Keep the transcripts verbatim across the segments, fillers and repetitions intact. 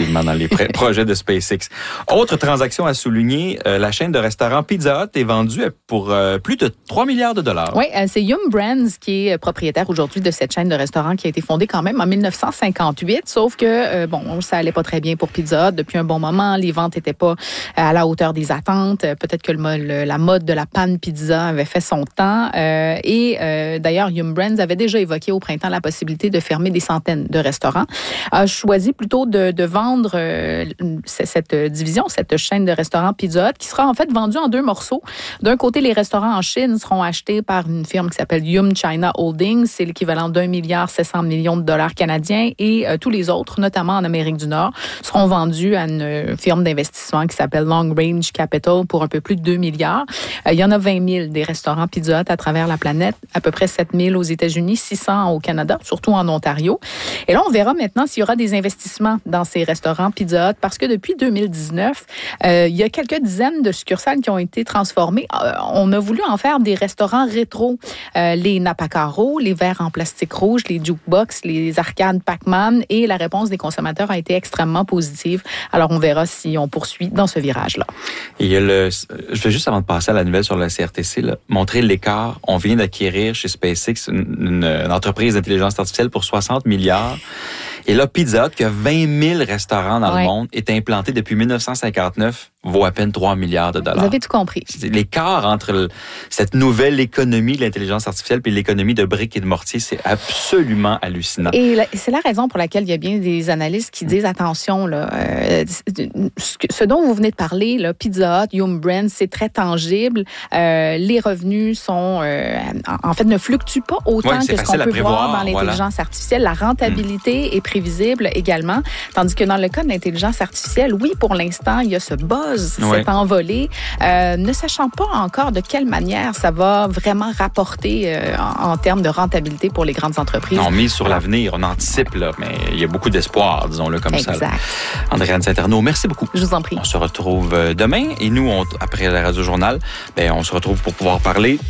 effectivement, dans les pr- projets de SpaceX. Autre transaction à souligner, euh, la chaîne de restaurants Pizza Hut est vendue pour euh, plus de trois milliards de dollars. Oui, euh, c'est Yum Brands qui est propriétaire aujourd'hui de cette chaîne de restaurants qui a été fondée quand même en dix-neuf cent cinquante-huit, sauf que, euh, bon, ça allait pas très bien pour Pizza Hut depuis un bon moment. Les ventes étaient pas à la hauteur des attentes. Peut-être que le, le, la mode de la panne pizza avait fait son temps. Euh, et euh, d'ailleurs, Yum Brands avait déjà évoqué au printemps la possibilité de fermer des centaines de restaurants. A choisi plutôt de, de vendre euh, cette division, cette chaîne de restaurants Pizza Hut, qui sera en fait vendue en deux morceaux. D'un côté, les restaurants en Chine seront achetés par une firme qui s'appelle Yum China Holdings. C'est l'équivalent d'un milliard sept cents millions de dollars canadiens. Et euh, tous les autres, notamment en Amérique du Nord, seront vendus à une firme d'investissement qui s'appelle Long Range Capital pour un peu plus de deux milliards. Euh, il y en a vingt mille des restaurants Pizza Hut à travers la planète, à peu près sept mille aux États-Unis, six cents au Canada, surtout en Ontario. Et là, on verra maintenant s'il y aura des investissements dans ces restaurants Pizza Hut, parce que depuis deux mille dix-neuf, euh, il y a quelques dizaines de succursales qui ont été transformées. Euh, on a voulu en faire des restaurants rétro. Euh, les Napacaro, les verres en plastique rouge, les jukebox, les arcades Pac-Man, et la réponse des consommateurs a été extrêmement positive. Alors, on verra si on poursuit dans ce virage-là. Et il y a le, je vais juste, avant de passer à la nouvelle sur la C R T C, là, montrer l'écart. On vient d'acquérir chez SpaceX une, une, une entreprise d'intelligence artificielle pour soixante milliards. Et là, Pizza Hut, qui a vingt mille restaurants dans ouais. le monde, est implanté depuis dix-neuf cent cinquante-neuf, vaut à peine trois milliards de dollars. Vous avez tout compris. L'écart entre le, cette nouvelle économie de l'intelligence artificielle et l'économie de briques et de mortier, c'est absolument hallucinant. Et la, c'est la raison pour laquelle il y a bien des analystes qui disent, attention, là, euh, ce, ce dont vous venez de parler, là, Pizza Hut, Yum Brands, c'est très tangible. Euh, les revenus sont, euh, en, en fait, ne fluctuent pas autant ouais, que ce qu'on peut voir dans l'intelligence voilà. artificielle. La rentabilité mmh. est prévisible également. Tandis que dans le cas de l'intelligence artificielle, oui, pour l'instant, il y a ce buzz, oui. cette envolée, euh, ne sachant pas encore de quelle manière ça va vraiment rapporter euh, en, en termes de rentabilité pour les grandes entreprises. On mise sur l'avenir, on anticipe, là, mais il y a beaucoup d'espoir, disons-le comme exact. ça. Andréane Saint-Arnaud, merci beaucoup. Je vous en prie. On se retrouve demain et nous, on, après la Radio Journal, ben, on se retrouve pour pouvoir parler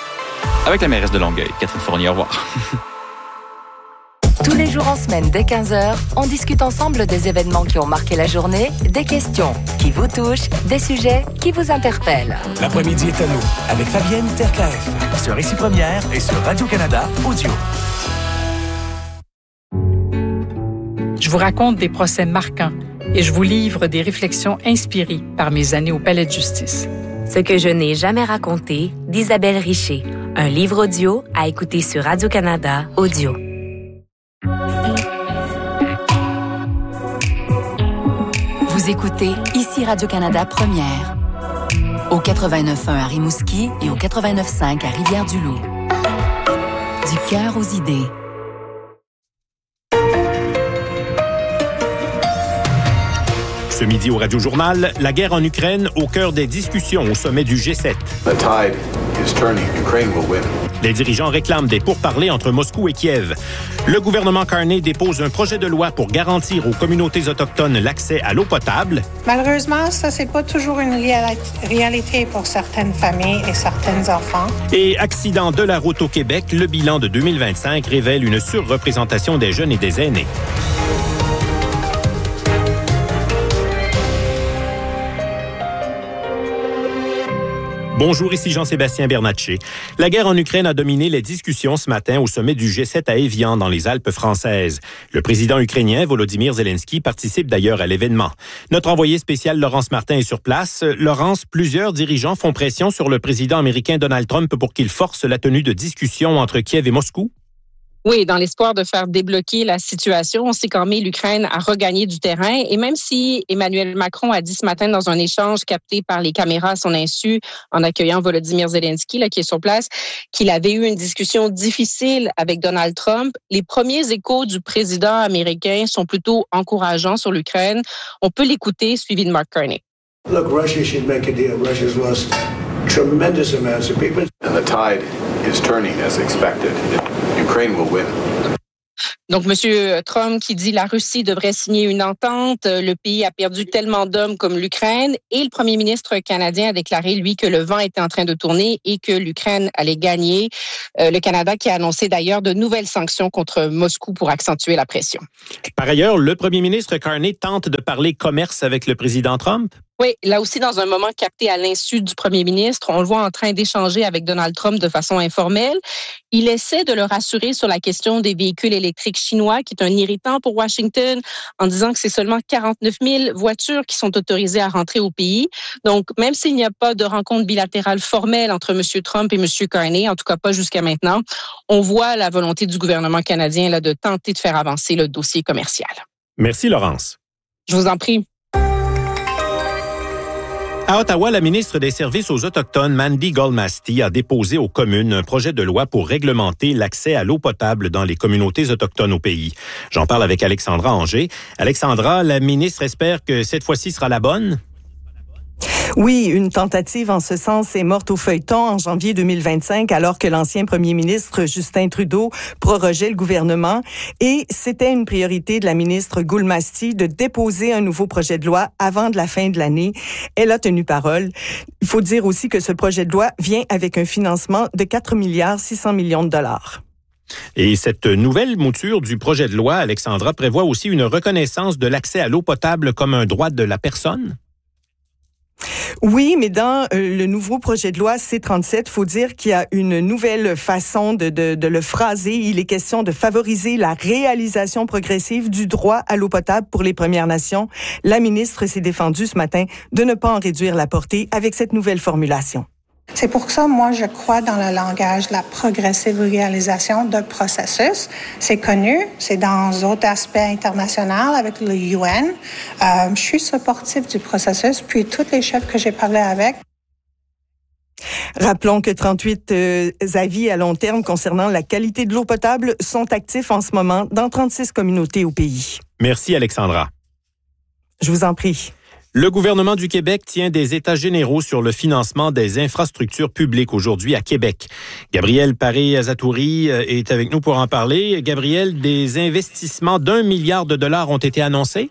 avec la mairesse de Longueuil, Catherine Fournier. Au revoir. Tous les jours en semaine, dès quinze heures, on discute ensemble des événements qui ont marqué la journée, des questions qui vous touchent, des sujets qui vous interpellent. L'après-midi est à nous, avec Fabienne Terkaef, sur Ici Première et sur Radio-Canada Audio. Je vous raconte des procès marquants et je vous livre des réflexions inspirées par mes années au Palais de justice. Ce que je n'ai jamais raconté, d'Isabelle Richer. Un livre audio à écouter sur Radio-Canada Audio. Vous écoutez Ici Radio-Canada Première. Au quatre-vingt-neuf point un à Rimouski et au quatre-vingt-neuf point cinq à Rivière-du-Loup. Du cœur aux idées. Ce midi au Radio Journal, la guerre en Ukraine au cœur des discussions au sommet du G sept. The tide is turning. Ukraine will win. Les dirigeants réclament des pourparlers entre Moscou et Kiev. Le gouvernement Carney dépose un projet de loi pour garantir aux communautés autochtones l'accès à l'eau potable. Malheureusement, ça, c'est pas toujours une réalité pour certaines familles et certains enfants. Et accident de la route au Québec, le bilan de deux mille vingt-cinq révèle une surreprésentation des jeunes et des aînés. Bonjour, ici Jean-Sébastien Bernatchez. La guerre en Ukraine a dominé les discussions ce matin au sommet du G sept à Évian, dans les Alpes françaises. Le président ukrainien Volodymyr Zelensky participe d'ailleurs à l'événement. Notre envoyé spécial Laurence Martin est sur place. Laurence, plusieurs dirigeants font pression sur le président américain Donald Trump pour qu'il force la tenue de discussions entre Kiev et Moscou. Oui, dans l'espoir de faire débloquer la situation. On sait qu'en mai, l'Ukraine a regagné du terrain. Et même si Emmanuel Macron a dit ce matin dans un échange capté par les caméras à son insu, en accueillant Volodymyr Zelensky, là, qui est sur place, qu'il avait eu une discussion difficile avec Donald Trump, les premiers échos du président américain sont plutôt encourageants sur l'Ukraine. On peut l'écouter, suivi de Mark Carney. Look, Russia should make a deal. Russia's lost tremendous amounts of people. And the tide is turning as expected. Ukraine will win. Donc, M. Trump qui dit la Russie devrait signer une entente, le pays a perdu tellement d'hommes comme l'Ukraine, et le premier ministre canadien a déclaré, lui, que le vent était en train de tourner et que l'Ukraine allait gagner. Euh, le Canada qui a annoncé d'ailleurs de nouvelles sanctions contre Moscou pour accentuer la pression. Par ailleurs, le premier ministre Carney tente de parler commerce avec le président Trump. Oui, là aussi, dans un moment capté à l'insu du premier ministre, on le voit en train d'échanger avec Donald Trump de façon informelle. Il essaie de le rassurer sur la question des véhicules électriques chinois, qui est un irritant pour Washington, en disant que c'est seulement quarante-neuf mille voitures qui sont autorisées à rentrer au pays. Donc, même s'il n'y a pas de rencontre bilatérale formelle entre M. Trump et M. Carney, en tout cas pas jusqu'à maintenant, on voit la volonté du gouvernement canadien là, de tenter de faire avancer le dossier commercial. Merci, Laurence. Je vous en prie. À Ottawa, la ministre des Services aux Autochtones, Mandy Golmasti, a déposé aux communes un projet de loi pour réglementer l'accès à l'eau potable dans les communautés autochtones au pays. J'en parle avec Alexandra Anger. Alexandra, la ministre espère que cette fois-ci sera la bonne? Oui, une tentative en ce sens est morte au feuilleton en janvier deux mille vingt-cinq, alors que l'ancien premier ministre Justin Trudeau prorogeait le gouvernement. Et c'était une priorité de la ministre Golmasti de déposer un nouveau projet de loi avant de la fin de l'année. Elle a tenu parole. Il faut dire aussi que ce projet de loi vient avec un financement de quatre milliards six cents millions de dollars. Et cette nouvelle mouture du projet de loi, Alexandra, prévoit aussi une reconnaissance de l'accès à l'eau potable comme un droit de la personne? Oui, mais dans euh, le nouveau projet de loi C trente-sept, il faut dire qu'il y a une nouvelle façon de, de, de le phraser. Il est question de favoriser la réalisation progressive du droit à l'eau potable pour les Premières Nations. La ministre s'est défendue ce matin de ne pas en réduire la portée avec cette nouvelle formulation. C'est pour ça, moi, je crois dans le langage de la progressive réalisation d'un processus. C'est connu, c'est dans d'autres aspects internationaux avec le U N. Euh, je suis supportive du processus, puis tous les chefs que j'ai parlé avec. Rappelons que trente-huit euh, avis à long terme concernant la qualité de l'eau potable sont actifs en ce moment dans trente-six communautés au pays. Merci, Alexandra. Je vous en prie. Le gouvernement du Québec tient des états généraux sur le financement des infrastructures publiques aujourd'hui à Québec. Gabriel Paré-Azatouri est avec nous pour en parler. Gabriel, des investissements d'un milliard de dollars ont été annoncés?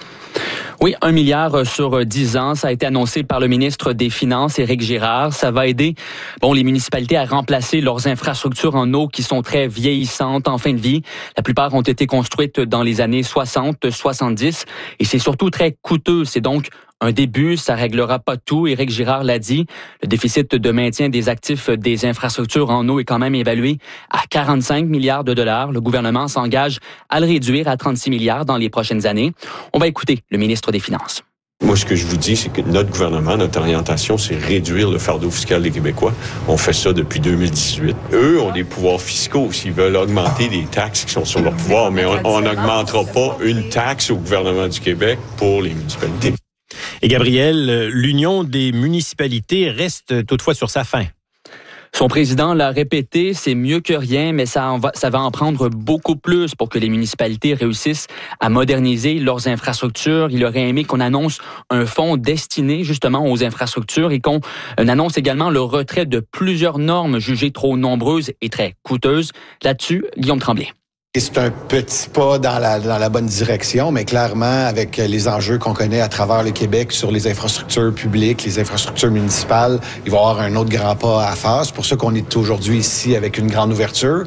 Oui, un milliard sur dix ans. Ça a été annoncé par le ministre des Finances, Éric Girard. Ça va aider bon, les municipalités à remplacer leurs infrastructures en eau qui sont très vieillissantes en fin de vie. La plupart ont été construites dans les années soixante, soixante-dix et c'est surtout très coûteux. C'est donc un début, ça réglera pas tout. Éric Girard l'a dit. Le déficit de maintien des actifs des infrastructures en eau est quand même évalué à quarante-cinq milliards de dollars. Le gouvernement s'engage à le réduire à trente-six milliards dans les prochaines années. On va écouter le ministre des Finances. Moi, ce que je vous dis, c'est que notre gouvernement, notre orientation, c'est réduire le fardeau fiscal des Québécois. On fait ça depuis deux mille dix-huit. Eux ont des pouvoirs fiscaux. S'ils veulent augmenter des taxes qui sont sur leur pouvoir, mais on n'augmentera pas une taxe au gouvernement du Québec pour les municipalités. Et Gabriel, l'Union des municipalités reste toutefois sur sa faim. Son président l'a répété, c'est mieux que rien, mais ça, en va, ça va en prendre beaucoup plus pour que les municipalités réussissent à moderniser leurs infrastructures. Il aurait aimé qu'on annonce un fonds destiné justement aux infrastructures et qu'on annonce également le retrait de plusieurs normes jugées trop nombreuses et très coûteuses. Là-dessus, Guillaume Tremblay. C'est un petit pas dans la, dans la bonne direction, mais clairement, avec les enjeux qu'on connaît à travers le Québec sur les infrastructures publiques, les infrastructures municipales, il va y avoir un autre grand pas à faire. C'est pour ça qu'on est aujourd'hui ici avec une grande ouverture.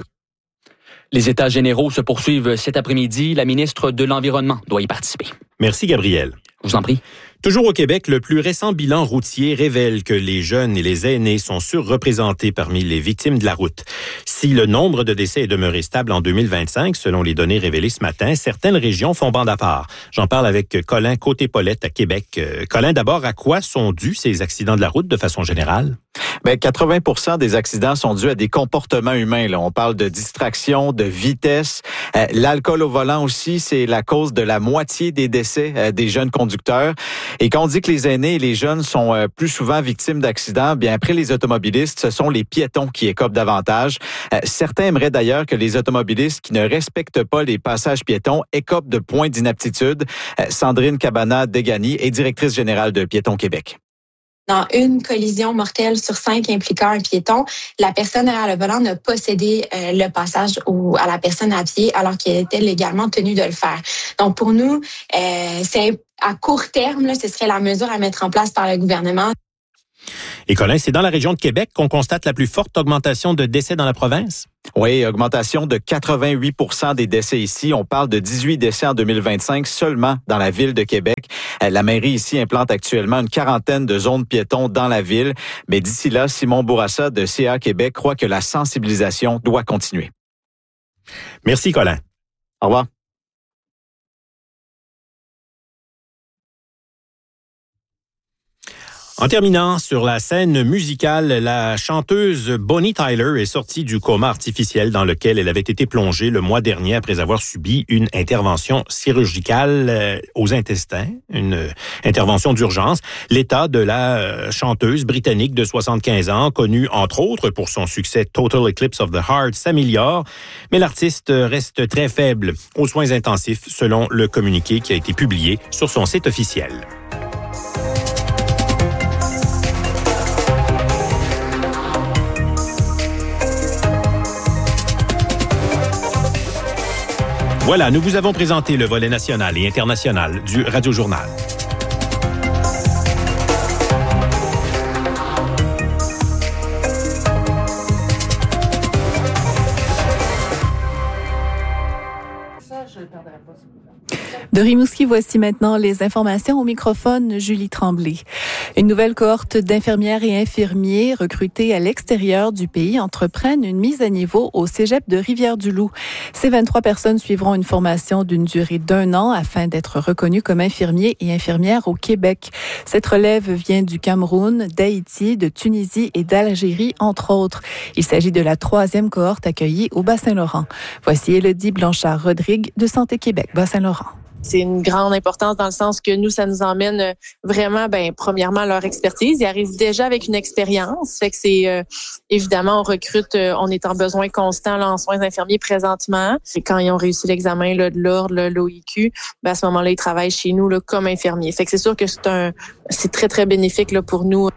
Les États généraux se poursuivent cet après-midi. La ministre de l'Environnement doit y participer. Merci, Gabriel. Je vous en prie. Toujours au Québec, le plus récent bilan routier révèle que les jeunes et les aînés sont surreprésentés parmi les victimes de la route. Si le nombre de décès est demeuré stable en deux mille vingt-cinq, selon les données révélées ce matin, certaines régions font bande à part. J'en parle avec Colin Côté-Paulette à Québec. Euh, Colin, d'abord, à quoi sont dus ces accidents de la route de façon générale? Bien, quatre-vingts pour cent des accidents sont dus à des comportements humains. Là. On parle de distraction, de vitesse. Euh, l'alcool au volant aussi, c'est la cause de la moitié des décès euh, des jeunes conducteurs. Et quand on dit que les aînés et les jeunes sont euh, plus souvent victimes d'accidents, bien après les automobilistes, ce sont les piétons qui écopent davantage. Euh, certains aimeraient d'ailleurs que les automobilistes qui ne respectent pas les passages piétons écopent de points d'inaptitude. Euh, Sandrine Cabana-Degani est directrice générale de Piétons Québec. Dans une collision mortelle sur cinq impliquant un piéton, la personne derrière le volant n'a pas cédé euh, le passage au, à la personne à pied alors qu'elle était légalement tenue de le faire. Donc pour nous, euh, c'est à court terme, là, ce serait la mesure à mettre en place par le gouvernement. Et Colin, c'est dans la région de Québec qu'on constate la plus forte augmentation de décès dans la province? Oui, augmentation de quatre-vingt-huit pour cent des décès ici. On parle de dix-huit décès en deux mille vingt-cinq seulement dans la ville de Québec. La mairie ici implante actuellement une quarantaine de zones piétons dans la ville. Mais d'ici là, Simon Bourassa de C A Québec croit que la sensibilisation doit continuer. Merci, Colin. Au revoir. En terminant, sur la scène musicale, la chanteuse Bonnie Tyler est sortie du coma artificiel dans lequel elle avait été plongée le mois dernier après avoir subi une intervention chirurgicale aux intestins, une intervention d'urgence. L'état de la chanteuse britannique de soixante-quinze ans, connue entre autres pour son succès Total Eclipse of the Heart, s'améliore, mais l'artiste reste très faible aux soins intensifs selon le communiqué qui a été publié sur son site officiel. Voilà, nous vous avons présenté le volet national et international du Radio-Journal. De Rimouski, voici maintenant les informations au microphone, Julie Tremblay. Une nouvelle cohorte d'infirmières et infirmiers recrutés à l'extérieur du pays entreprennent une mise à niveau au cégep de Rivière-du-Loup. Ces vingt-trois personnes suivront une formation d'une durée d'un an afin d'être reconnues comme infirmiers et infirmières au Québec. Cette relève vient du Cameroun, d'Haïti, de Tunisie et d'Algérie, entre autres. Il s'agit de la troisième cohorte accueillie au Bas-Saint-Laurent. Voici Élodie Blanchard-Rodrigue de Santé Québec, Bas-Saint-Laurent. C'est une grande importance dans le sens que nous, ça nous emmène vraiment, ben, premièrement, leur expertise. Ils arrivent déjà avec une expérience. Fait que c'est, euh, évidemment, on recrute, euh, on est en besoin constant là, en soins infirmiers présentement. Et quand ils ont réussi l'examen là, de l'ordre, là, l'O I Q, ben, à ce moment-là, ils travaillent chez nous là, comme infirmiers. Fait que c'est sûr que c'est un, c'est très, très bénéfique là, pour nous.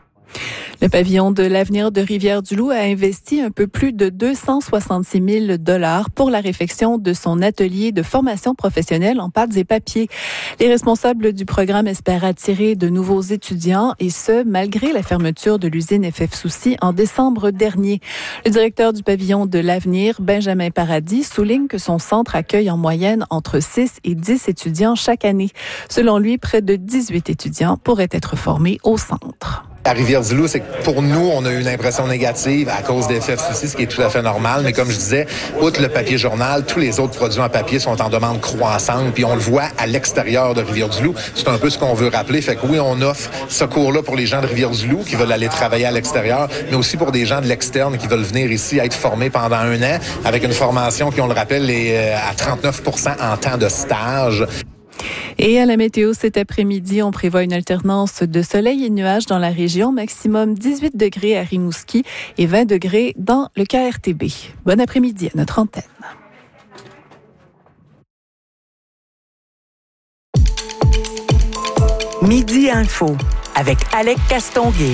Le pavillon de l'avenir de Rivière-du-Loup a investi un peu plus de deux cent soixante-six mille dollars pour la réfection de son atelier de formation professionnelle en pâtes et papiers. Les responsables du programme espèrent attirer de nouveaux étudiants et ce, malgré la fermeture de l'usine F F Soucy en décembre dernier. Le directeur du pavillon de l'avenir, Benjamin Paradis, souligne que son centre accueille en moyenne entre six et dix étudiants chaque année. Selon lui, près de dix-huit étudiants pourraient être formés au centre. À Rivière-du-Loup, c'est que pour nous, on a eu une impression négative à cause des F F Soucy, ce qui est tout à fait normal. Mais comme je disais, outre le papier journal, tous les autres produits en papier sont en demande croissante. Puis on le voit à l'extérieur de Rivière-du-Loup. C'est un peu ce qu'on veut rappeler. Fait que oui, on offre ce cours-là pour les gens de Rivière-du-Loup qui veulent aller travailler à l'extérieur, mais aussi pour des gens de l'externe qui veulent venir ici être formés pendant un an avec une formation qui, on le rappelle, est à trente-neuf pour cent en temps de stage. Et à la météo, cet après-midi, on prévoit une alternance de soleil et de nuages dans la région. Maximum dix-huit degrés à Rimouski et vingt degrés dans le K R T B. Bon après-midi à notre antenne. Midi Info avec Alec Castonguay.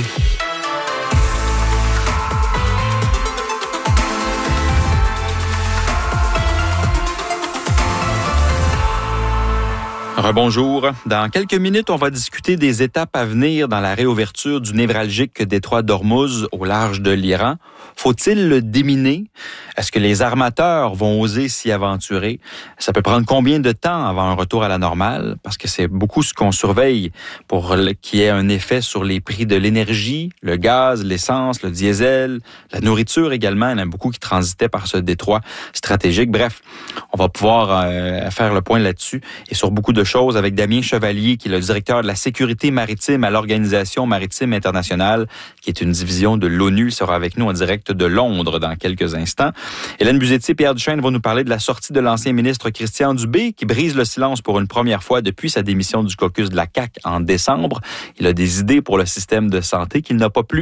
Rebonjour. Dans quelques minutes, on va discuter des étapes à venir dans la réouverture du névralgique détroit d'Ormuz au large de l'Iran. Faut-il le déminer? Est-ce que les armateurs vont oser s'y aventurer? Ça peut prendre combien de temps avant un retour à la normale? Parce que c'est beaucoup ce qu'on surveille pour qu'il y ait un effet sur les prix de l'énergie, le gaz, l'essence, le diesel, la nourriture également. Il y en a beaucoup qui transitaient par ce détroit stratégique. Bref, on va pouvoir euh, faire le point là-dessus et sur beaucoup de choses avec Damien Chevalier, qui est le directeur de la sécurité maritime à l'Organisation maritime internationale, qui est une division de l'ONU. Il sera avec nous en direct de Londres dans quelques instants. Hélène Buzetti et Pierre Duchesne vont nous parler de la sortie de l'ancien ministre Christian Dubé, qui brise le silence pour une première fois depuis sa démission du caucus de la C A Q en décembre. Il a des idées pour le système de santé qu'il n'a pas pu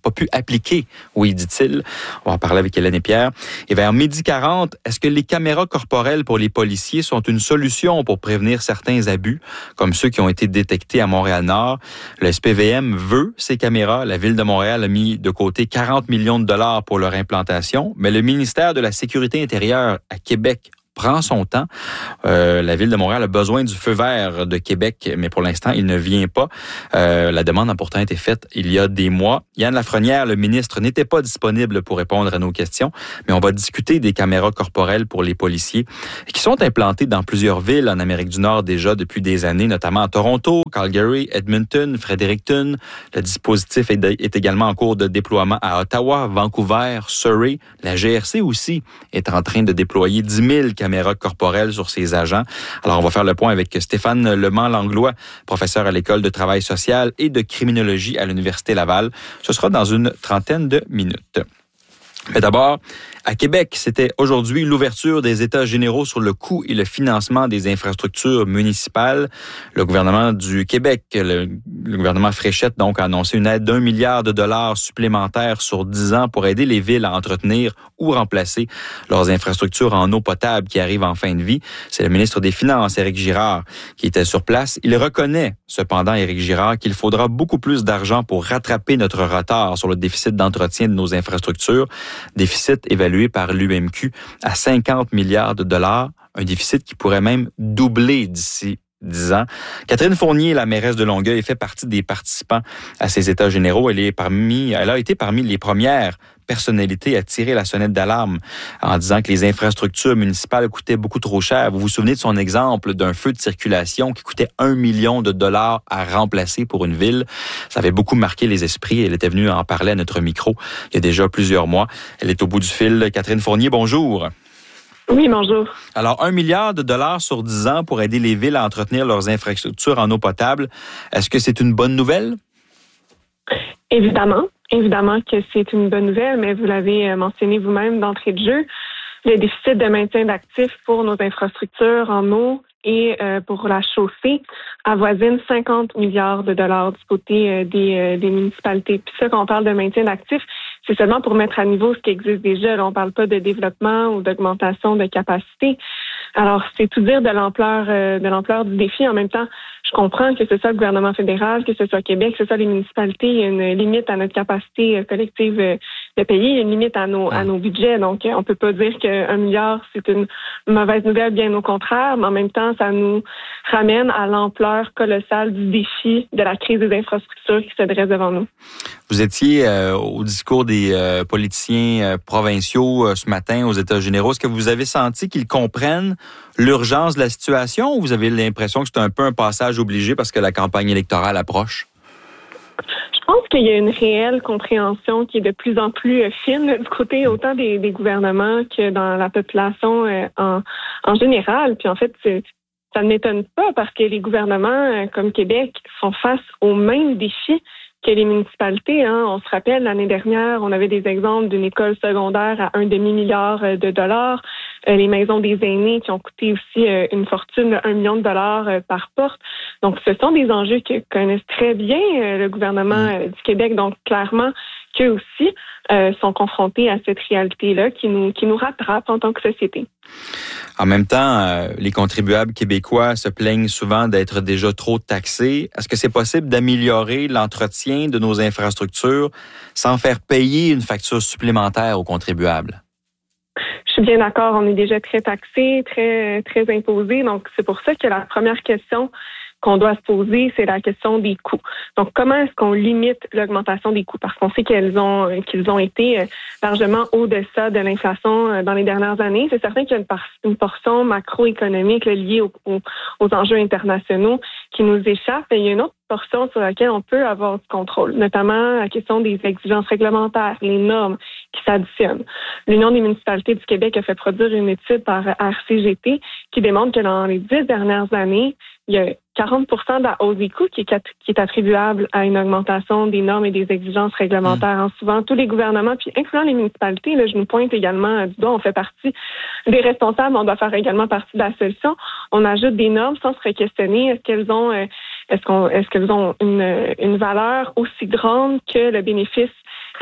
pas pu appliquer. Oui, dit-il. On va en parler avec Hélène et Pierre. Et vers midi quarante, est-ce que les caméras corporelles pour les policiers sont une solution pour prévenir certains abus, comme ceux qui ont été détectés à Montréal-Nord? Le S P V M veut ces caméras. La Ville de Montréal a mis de côté quarante millions de dollars pour leur implantation, mais le ministère de la Sécurité intérieure à Québec prend son temps. Euh, la Ville de Montréal a besoin du feu vert de Québec, mais pour l'instant, il ne vient pas. Euh, la demande a pourtant été faite il y a des mois. Yann Lafrenière, le ministre, n'était pas disponible pour répondre à nos questions, mais on va discuter des caméras corporelles pour les policiers qui sont implantées dans plusieurs villes en Amérique du Nord déjà depuis des années, notamment à Toronto, Calgary, Edmonton, Fredericton. Le dispositif est, de, est également en cours de déploiement à Ottawa, Vancouver, Surrey. La G R C aussi est en train de déployer dix mille caméras corporelles sur ses agents. Alors, on va faire le point avec Stéphane Lemant-Langlois, professeur à l'École de travail social et de criminologie à l'Université Laval. Ce sera dans une trentaine de minutes. Mais d'abord, à Québec, c'était aujourd'hui l'ouverture des États généraux sur le coût et le financement des infrastructures municipales. Le gouvernement du Québec, le, le gouvernement Fréchette, donc, a annoncé une aide d'un milliard de dollars supplémentaires sur dix ans pour aider les villes à entretenir ou remplacer leurs infrastructures en eau potable qui arrivent en fin de vie. C'est le ministre des Finances, Éric Girard, qui était sur place. Il reconnaît, cependant, Éric Girard, qu'il faudra beaucoup plus d'argent pour rattraper notre retard sur le déficit d'entretien de nos infrastructures. Déficit évalué par l'U M Q à cinquante milliards de dollars, un déficit qui pourrait même doubler d'ici dix ans. Catherine Fournier, la mairesse de Longueuil, fait partie des participants à ces États généraux. Elle est parmi, elle a été parmi les premières personnalités à tirer la sonnette d'alarme en disant que les infrastructures municipales coûtaient beaucoup trop cher. Vous vous souvenez de son exemple d'un feu de circulation qui coûtait un million de dollars à remplacer pour une ville. Ça avait beaucoup marqué les esprits. Elle était venue en parler à notre micro il y a déjà plusieurs mois. Elle est au bout du fil. Catherine Fournier, bonjour. Oui, bonjour. Alors, un milliard de dollars sur dix ans pour aider les villes à entretenir leurs infrastructures en eau potable. Est-ce que c'est une bonne nouvelle? Évidemment. Évidemment que c'est une bonne nouvelle, mais vous l'avez mentionné vous-même d'entrée de jeu. Le déficit de maintien d'actifs pour nos infrastructures en eau et euh, pour la chaussée avoisine cinquante milliards de dollars du côté euh, des, euh, des municipalités. Puis ça, quand on parle de maintien d'actifs, c'est seulement pour mettre à niveau ce qui existe déjà. Là, on ne parle pas de développement ou d'augmentation de capacité. Alors, c'est tout dire de l'ampleur euh, de l'ampleur du défi. En même temps, je comprends que ce soit le gouvernement fédéral, que ce soit Québec, que ce soit les municipalités, il y a une limite à notre capacité euh, collective euh, de payer, il y a une limite à nos à nos budgets. Donc, euh, on peut pas dire qu'un milliard, c'est une mauvaise nouvelle, bien au contraire, mais en même temps, ça nous ramène à l'ampleur colossale du défi de la crise des infrastructures qui se dresse devant nous. Vous étiez euh, au discours des euh, politiciens euh, provinciaux euh, ce matin aux États généraux. Est-ce que vous avez senti qu'ils comprennent l'urgence de la situation ou vous avez l'impression que c'est un peu un passage obligé parce que la campagne électorale approche? Je pense qu'il y a une réelle compréhension qui est de plus en plus fine du côté autant des, des gouvernements que dans la population euh, en, en général. Puis en fait, c'est, ça ne m'étonne pas parce que les gouvernements euh, comme Québec font face aux mêmes défis que les municipalités. Hein. On se rappelle, l'année dernière, on avait des exemples d'une école secondaire à un demi-milliard de dollars. Euh, les maisons des aînés qui ont coûté aussi euh, une fortune de un million de dollars euh, par porte. Donc, ce sont des enjeux que connaissent très bien euh, le gouvernement euh, du Québec. Donc, clairement, qu'eux aussi euh, sont confrontés à cette réalité-là qui nous, qui nous rattrape en tant que société. En même temps, euh, les contribuables québécois se plaignent souvent d'être déjà trop taxés. Est-ce que c'est possible d'améliorer l'entretien de nos infrastructures sans faire payer une facture supplémentaire aux contribuables? Je suis bien d'accord, on est déjà très taxés, très, très imposés. Donc, c'est pour ça que la première question qu'on doit se poser, c'est la question des coûts. Donc, comment est-ce qu'on limite l'augmentation des coûts? Parce qu'on sait qu'elles ont qu'ils ont été largement au-deçà de l'inflation dans les dernières années. C'est certain qu'il y a une, par- une portion macroéconomique là, liée aux, aux, aux enjeux internationaux qui nous échappe. Et il y a une autre portion sur laquelle on peut avoir du contrôle, notamment la question des exigences réglementaires, les normes qui s'additionnent. L'Union des municipalités du Québec a fait produire une étude par R C G T qui démontre que dans les dix dernières années, il y a quarante pour cent de la hausse des coûts qui est, qui est attribuable à une augmentation des normes et des exigences réglementaires. Mmh. Souvent, tous les gouvernements, puis incluant les municipalités, là, je nous pointe également du doigt, on fait partie des responsables, on doit faire également partie de la solution. On ajoute des normes sans se questionner. Est-ce qu'elles ont, est-ce qu'on, est-ce qu'elles ont une, une valeur aussi grande que le bénéfice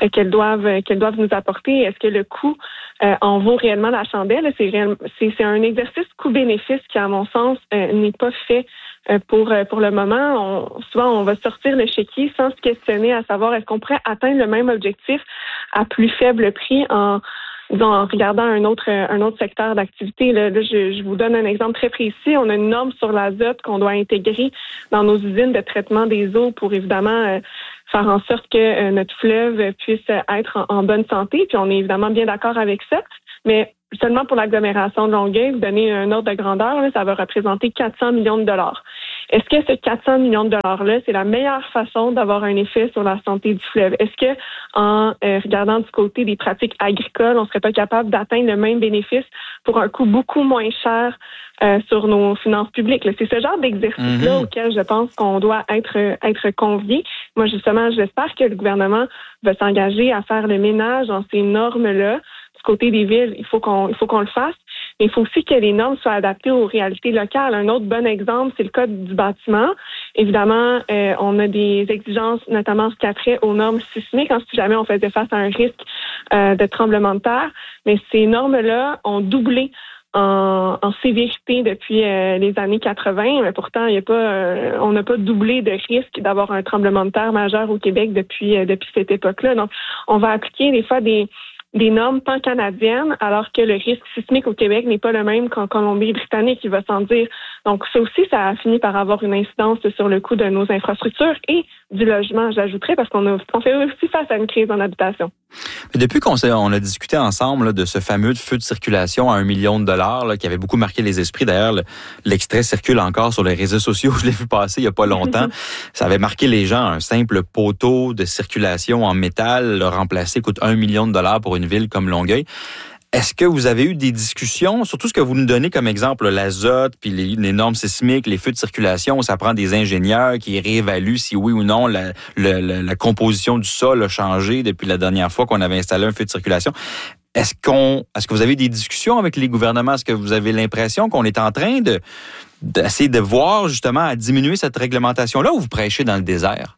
euh, qu'elles doivent euh, qu'elles doivent nous apporter. Est-ce que le coût euh, en vaut réellement la chandelle? C'est, réel, c'est, c'est un exercice coût-bénéfice qui, à mon sens, euh, n'est pas fait euh, pour euh, pour le moment. On, souvent, on va sortir le chéquier sans se questionner à savoir est-ce qu'on pourrait atteindre le même objectif à plus faible prix en en regardant un autre un autre secteur d'activité. Là, là je, je vous donne un exemple très précis. On a une norme sur l'azote qu'on doit intégrer dans nos usines de traitement des eaux pour évidemment euh, faire en sorte que euh, notre fleuve puisse être en, en bonne santé. Puis on est évidemment bien d'accord avec ça. Mais seulement pour l'agglomération de Longueuil, vous donnez un ordre de grandeur, là, ça va représenter quatre cents millions de dollars. Est-ce que ce quatre cents millions de dollars-là, c'est la meilleure façon d'avoir un effet sur la santé du fleuve? Est-ce que, en euh, regardant du côté des pratiques agricoles, on serait pas capable d'atteindre le même bénéfice pour un coût beaucoup moins cher euh, sur nos finances publiques? Là, c'est ce genre d'exercice-là mm-hmm. auquel je pense qu'on doit être être convié. Moi, justement, j'espère que le gouvernement va s'engager à faire le ménage dans ces normes-là. Du côté des villes, il faut qu'on il faut qu'on le fasse. Mais il faut aussi que les normes soient adaptées aux réalités locales. Un autre bon exemple, c'est le code du bâtiment. Évidemment, euh, on a des exigences, notamment ce qui a trait aux normes sismiques, hein, si jamais on faisait face à un risque euh, de tremblement de terre. Mais ces normes-là ont doublé en, en sévérité depuis euh, les années quatre-vingts. Mais pourtant, il y a pas, euh, on n'a pas doublé de risque d'avoir un tremblement de terre majeur au Québec depuis euh, depuis cette époque-là. Donc, on va appliquer des fois des des normes pan-canadiennes, alors que le risque sismique au Québec n'est pas le même qu'en Colombie-Britannique, il va sans dire. Donc, ça aussi, ça a fini par avoir une incidence sur le coût de nos infrastructures et du logement, j'ajouterais, parce qu'on a, on fait aussi face à une crise en habitation. Mais depuis qu'on s'est, on a discuté ensemble là, de ce fameux feu de circulation à un million de dollars là, qui avait beaucoup marqué les esprits. D'ailleurs, le, l'extrait circule encore sur les réseaux sociaux. Je l'ai vu passer il y a pas longtemps. Ça avait marqué les gens. Un simple poteau de circulation en métal le remplacer coûte un million de dollars pour une ville comme Longueuil. Est-ce que vous avez eu des discussions, surtout ce que vous nous donnez comme exemple, l'azote, puis les, les normes sismiques, les feux de circulation, où ça prend des ingénieurs qui réévaluent si oui ou non la, la, la, la composition du sol a changé depuis la dernière fois qu'on avait installé un feu de circulation. Est-ce qu'on, est-ce que vous avez des discussions avec les gouvernements? Est-ce que vous avez l'impression qu'on est en train de d'essayer de voir justement à diminuer cette réglementation-là, ou vous prêchez dans le désert?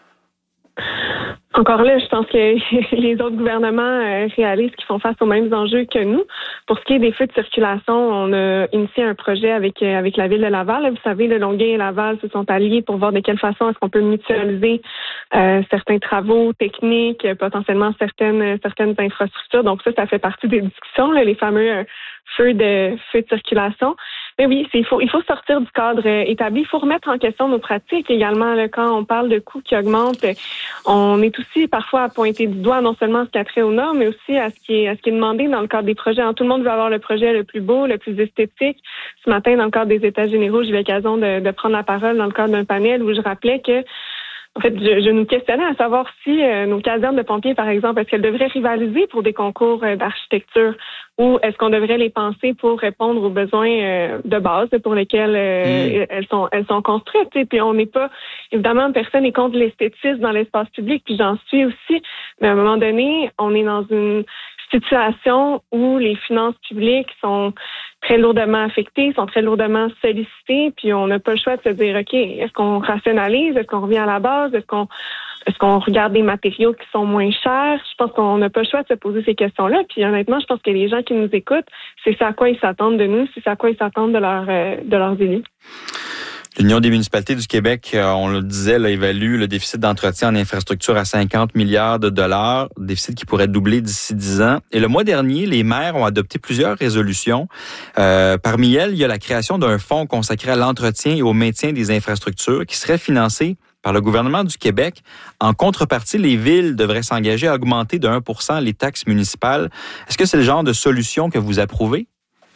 Encore là, je pense que les autres gouvernements euh, réalisent qu'ils font face aux mêmes enjeux que nous. Pour ce qui est des feux de circulation, on a initié un projet avec euh, avec la ville de Laval. Là, vous savez, le Longueuil et Laval se sont alliés pour voir de quelle façon est-ce qu'on peut mutualiser euh, certains travaux techniques, euh, potentiellement certaines certaines infrastructures. Donc ça, ça fait partie des discussions, là, les fameux euh, feux de feux de circulation. Mais oui, c'est, il faut il faut sortir du cadre euh, établi. Il faut remettre en question nos pratiques également. Là, quand on parle de coûts qui augmentent, on est aussi parfois à pointer du doigt non seulement ce qui a trait aux normes, mais aussi à ce qui est à ce qui est demandé dans le cadre des projets. Alors, tout le monde veut avoir le projet le plus beau, le plus esthétique. Ce matin, dans le cadre des États généraux, j'ai eu l'occasion de, de prendre la parole dans le cadre d'un panel où je rappelais que En fait, je, je nous questionnais à savoir si euh, nos casernes de pompiers, par exemple, est-ce qu'elles devraient rivaliser pour des concours euh, d'architecture ou est-ce qu'on devrait les penser pour répondre aux besoins euh, de base pour lesquels euh, mmh. elles sont elles sont construites. Et puis on n'est pas, évidemment, personne n'est contre l'esthétisme dans l'espace public, puis j'en suis aussi, mais à un moment donné, on est dans une situation où les finances publiques sont très lourdement affectées, sont très lourdement sollicitées, puis on n'a pas le choix de se dire, OK, est-ce qu'on rationalise, est-ce qu'on revient à la base, est-ce qu'on est-ce qu'on regarde des matériaux qui sont moins chers? Je pense qu'on n'a pas le choix de se poser ces questions-là, puis honnêtement, je pense que les gens qui nous écoutent, c'est ça à quoi ils s'attendent de nous, c'est ça à quoi ils s'attendent de, leur, de leurs élus. L'Union des municipalités du Québec, on le disait, là, évalue le déficit d'entretien en infrastructure à cinquante milliards de dollars, déficit qui pourrait doubler d'ici dix ans. Et le mois dernier, les maires ont adopté plusieurs résolutions. Euh, parmi elles, il y a la création d'un fonds consacré à l'entretien et au maintien des infrastructures qui serait financé par le gouvernement du Québec. En contrepartie, les villes devraient s'engager à augmenter de un pour cent les taxes municipales. Est-ce que c'est le genre de solution que vous approuvez?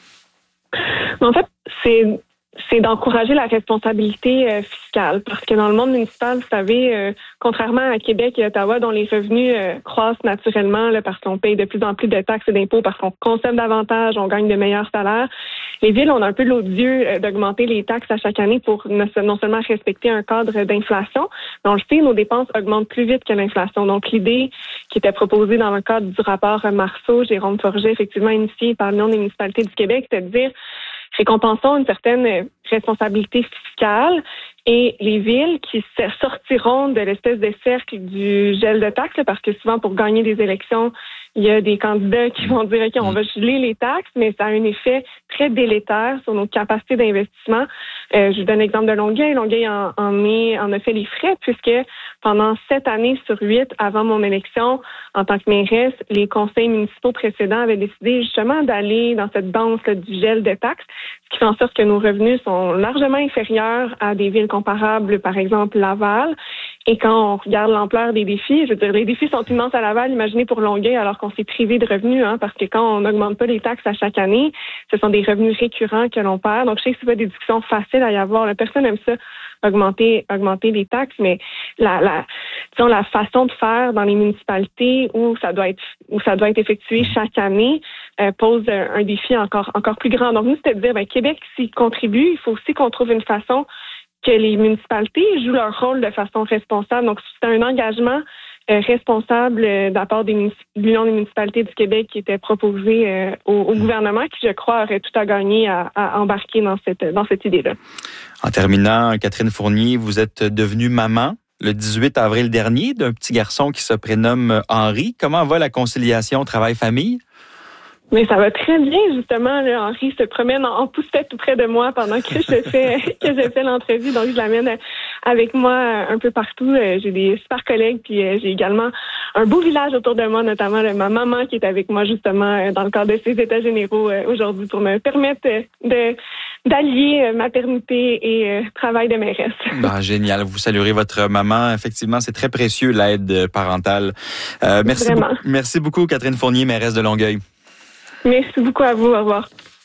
En fait, c'est... c'est d'encourager la responsabilité euh, fiscale. Parce que dans le monde municipal, vous savez, euh, contrairement à Québec et Ottawa, dont les revenus euh, croissent naturellement là, parce qu'on paye de plus en plus de taxes et d'impôts, parce qu'on consomme davantage, on gagne de meilleurs salaires, les villes ont un peu l'odieux euh, d'augmenter les taxes à chaque année pour ne, non seulement respecter un cadre d'inflation, mais on le sait, nos dépenses augmentent plus vite que l'inflation. Donc, l'idée qui était proposée dans le cadre du rapport Marceau, Jérôme Forget, effectivement initié par l'Union des municipalités du Québec, c'était de dire récompensons une certaine responsabilité fiscale et les villes qui sortiront de l'espèce de cercle du gel de taxes, parce que souvent, pour gagner des élections, il y a des candidats qui vont dire, OK, on va geler les taxes, mais ça a un effet très délétère sur nos capacités d'investissement. Euh, je vous donne l'exemple de Longueuil. Longueuil en, en, est, en a fait les frais, puisque pendant sept années sur huit, avant mon élection, en tant que mairesse, les conseils municipaux précédents avaient décidé justement d'aller dans cette danse là, du gel de taxes, ce qui fait en sorte que nos revenus sont largement inférieurs à des villes comparables, par exemple Laval. Et quand on regarde l'ampleur des défis, je veux dire, les défis sont immenses à Laval, imaginez pour Longueuil, alors qu'on s'est privé de revenus, hein, parce que quand on n'augmente pas les taxes à chaque année, ce sont des revenus récurrents que l'on perd. Donc, je sais que c'est pas des discussions faciles à y avoir. La personne aime ça, augmenter, augmenter les taxes, mais la, la, disons, la façon de faire dans les municipalités où ça doit être, où ça doit être effectué chaque année, euh, pose un, un défi encore, encore plus grand. Donc, nous, c'était de dire, ben, Québec s'y contribue, il faut aussi qu'on trouve une façon que les municipalités jouent leur rôle de façon responsable. Donc, c'est un engagement euh, responsable euh, de la part des munici- de l'Union des municipalités du Québec qui était proposé euh, au, au gouvernement, qui, je crois, aurait tout à gagner à, à embarquer dans cette, dans cette idée-là. En terminant, Catherine Fournier, vous êtes devenue maman le dix-huit avril dernier d'un petit garçon qui se prénomme Henri. Comment va la conciliation travail-famille? Mais ça va très bien, justement. Là, Henri se promène en, en poussette tout près de moi pendant que je fais que je fais l'entrevue. Donc, je l'amène avec moi un peu partout. J'ai des super collègues, puis j'ai également un beau village autour de moi, notamment là, ma maman qui est avec moi, justement, dans le cadre de ces états généraux aujourd'hui pour me permettre de d'allier maternité et travail de mairesse. Ben, génial. Vous saluerez votre maman. Effectivement, c'est très précieux, l'aide parentale. Euh, merci, be- merci beaucoup, Catherine Fournier, mairesse de Longueuil. Merci beaucoup à vous. Au revoir.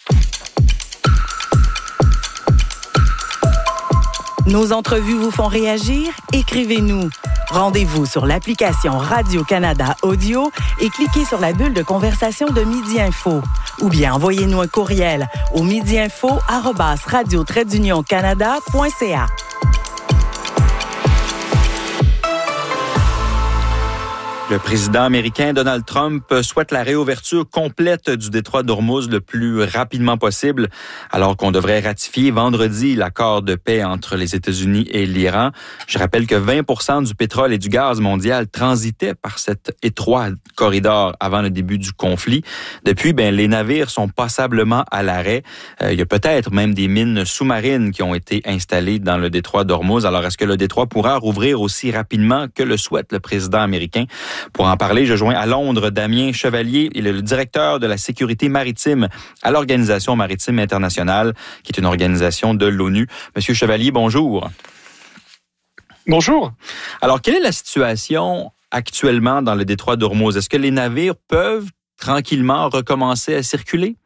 Nos entrevues vous font réagir? Écrivez-nous. Rendez-vous sur l'application Radio-Canada Audio et cliquez sur la bulle de conversation de Midi Info. Ou bien envoyez-nous un courriel au midiinfo arobase radio trait d'union canada point c a. Le président américain Donald Trump souhaite la réouverture complète du détroit d'Ormuz le plus rapidement possible, alors qu'on devrait ratifier vendredi l'accord de paix entre les États-Unis et l'Iran. Je rappelle que vingt pour cent du pétrole et du gaz mondial transitaient par cet étroit corridor avant le début du conflit. Depuis, ben, les navires sont passablement à l'arrêt. Euh, il y a peut-être même des mines sous-marines qui ont été installées dans le détroit d'Ormuz. Alors, est-ce que le détroit pourra rouvrir aussi rapidement que le souhaite le président américain? Pour en parler, je joins à Londres Damien Chevalier, il est le directeur de la sécurité maritime à l'Organisation maritime internationale, qui est une organisation de l'ONU. Monsieur Chevalier, bonjour. Bonjour. Alors, quelle est la situation actuellement dans le détroit d'Ormuz? Est-ce que les navires peuvent tranquillement recommencer à circuler?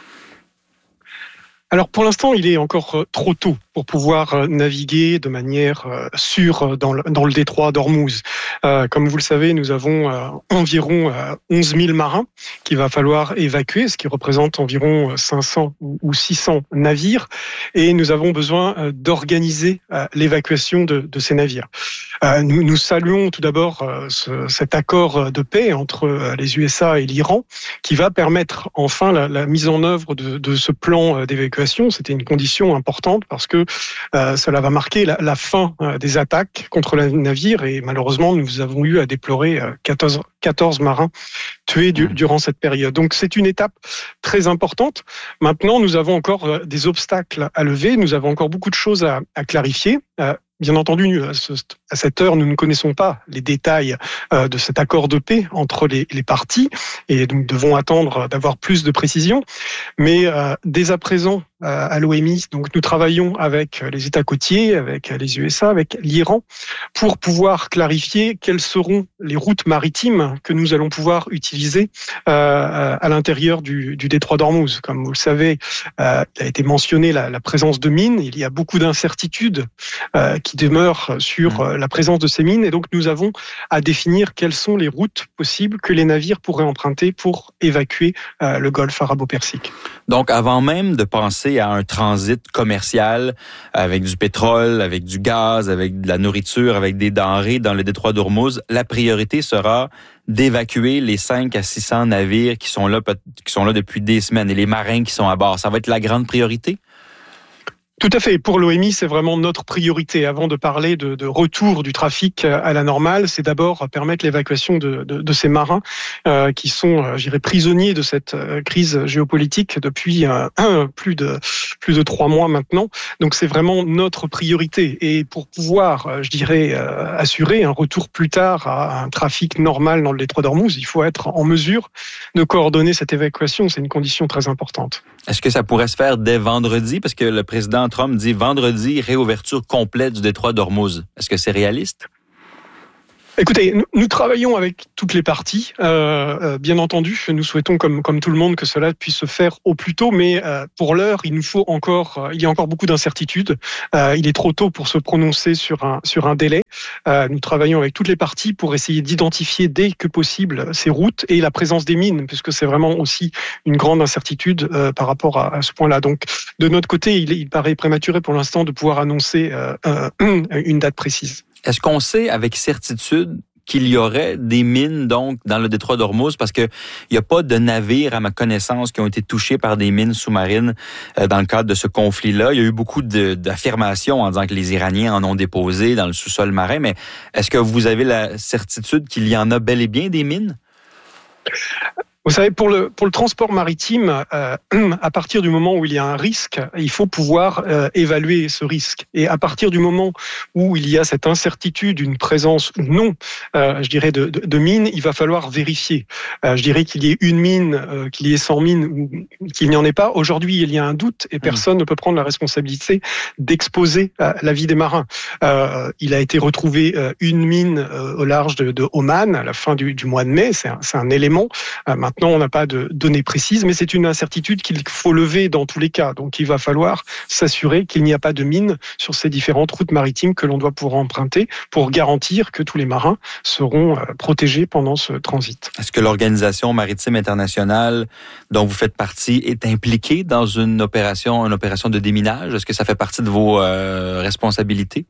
Alors pour l'instant, il est encore trop tôt pour pouvoir naviguer de manière sûre dans le, dans le détroit d'Ormuz. Euh, comme vous le savez, nous avons euh, environ euh, onze mille marins qu'il va falloir évacuer, ce qui représente environ cinq cents ou six cents navires, et nous avons besoin euh, d'organiser euh, l'évacuation de, de ces navires. Euh, nous, nous saluons tout d'abord euh, ce, cet accord de paix entre euh, les U S A et l'Iran, qui va permettre enfin la, la mise en œuvre de, de ce plan d'évacuation. C'était une condition importante parce que euh, cela va marquer la, la fin euh, des attaques contre les navires, et malheureusement nous avons eu à déplorer euh, quatorze, quatorze marins tués du, durant cette période. Donc c'est une étape très importante. Maintenant nous avons encore euh, des obstacles à lever, nous avons encore beaucoup de choses à, à clarifier. Euh, Bien entendu, à cette heure, nous ne connaissons pas les détails de cet accord de paix entre les, les parties, et nous devons attendre d'avoir plus de précisions. Mais euh, dès à présent, euh, à l'O M I, donc nous travaillons avec les États côtiers, avec les U S A, avec l'Iran, pour pouvoir clarifier quelles seront les routes maritimes que nous allons pouvoir utiliser euh, à l'intérieur du, du détroit d'Ormuz. Comme vous le savez, euh, il a été mentionné la, la présence de mines. Il y a beaucoup d'incertitudes euh, qui demeurent sur la présence de ces mines. Et donc, nous avons à définir quelles sont les routes possibles que les navires pourraient emprunter pour évacuer euh, le golfe arabo-persique. Donc, avant même de penser à un transit commercial avec du pétrole, avec du gaz, avec de la nourriture, avec des denrées dans le détroit d'Ormuz, la priorité sera d'évacuer les cinq à six cents navires qui sont là, qui sont là depuis des semaines et les marins qui sont à bord. Ça va être la grande priorité? Tout à fait. Pour l'O M I, c'est vraiment notre priorité. Avant de parler de, de retour du trafic à la normale, c'est d'abord permettre l'évacuation de, de, de ces marins euh, qui sont, euh, je dirais, prisonniers de cette euh, crise géopolitique depuis euh, un, plus de plus de trois mois maintenant. Donc, c'est vraiment notre priorité. Et pour pouvoir, euh, je dirais, euh, assurer un retour plus tard à un trafic normal dans le détroit d'Ormuz, il faut être en mesure de coordonner cette évacuation. C'est une condition très importante. Est-ce que ça pourrait se faire dès vendredi? Parce que le président Trump dit vendredi, réouverture complète du détroit d'Ormuz. Est-ce que c'est réaliste? Écoutez, nous, nous travaillons avec toutes les parties. Euh, euh, bien entendu, nous souhaitons, comme comme tout le monde, que cela puisse se faire au plus tôt. Mais euh, pour l'heure, il nous faut encore, euh, il y a encore beaucoup d'incertitudes. Euh, il est trop tôt pour se prononcer sur un sur un délai. Euh, nous travaillons avec toutes les parties pour essayer d'identifier dès que possible ces routes et la présence des mines, puisque c'est vraiment aussi une grande incertitude euh, par rapport à, à ce point-là. Donc, de notre côté, il, il paraît prématuré pour l'instant de pouvoir annoncer euh, euh, une date précise. Est-ce qu'on sait avec certitude qu'il y aurait des mines donc dans le détroit d'Ormuz? Parce que il y a pas de navires, à ma connaissance, qui ont été touchés par des mines sous-marines euh, dans le cadre de ce conflit-là. Il y a eu beaucoup de, d'affirmations en disant que les Iraniens en ont déposé dans le sous-sol marin. Mais est-ce que vous avez la certitude qu'il y en a bel et bien des mines? Vous savez, pour le pour le transport maritime, euh, à partir du moment où il y a un risque, il faut pouvoir euh, évaluer ce risque. Et à partir du moment où il y a cette incertitude, une présence ou non, euh, je dirais de, de, de mines, il va falloir vérifier. Euh, je dirais qu'il y ait une mine, euh, qu'il y ait cent mines ou qu'il n'y en ait pas. Aujourd'hui, il y a un doute et personne mmh. ne peut prendre la responsabilité d'exposer euh, la vie des marins. Euh, il a été retrouvé euh, une mine euh, au large de, de Oman à la fin du, du mois de mai. C'est un, c'est un élément. Euh, Maintenant, on n'a pas de données précises, mais c'est une incertitude qu'il faut lever dans tous les cas. Donc, il va falloir s'assurer qu'il n'y a pas de mines sur ces différentes routes maritimes que l'on doit pouvoir emprunter pour garantir que tous les marins seront protégés pendant ce transit. Est-ce que l'Organisation maritime internationale dont vous faites partie est impliquée dans une opération, une opération de déminage? Est-ce que ça fait partie de vos euh, responsabilités?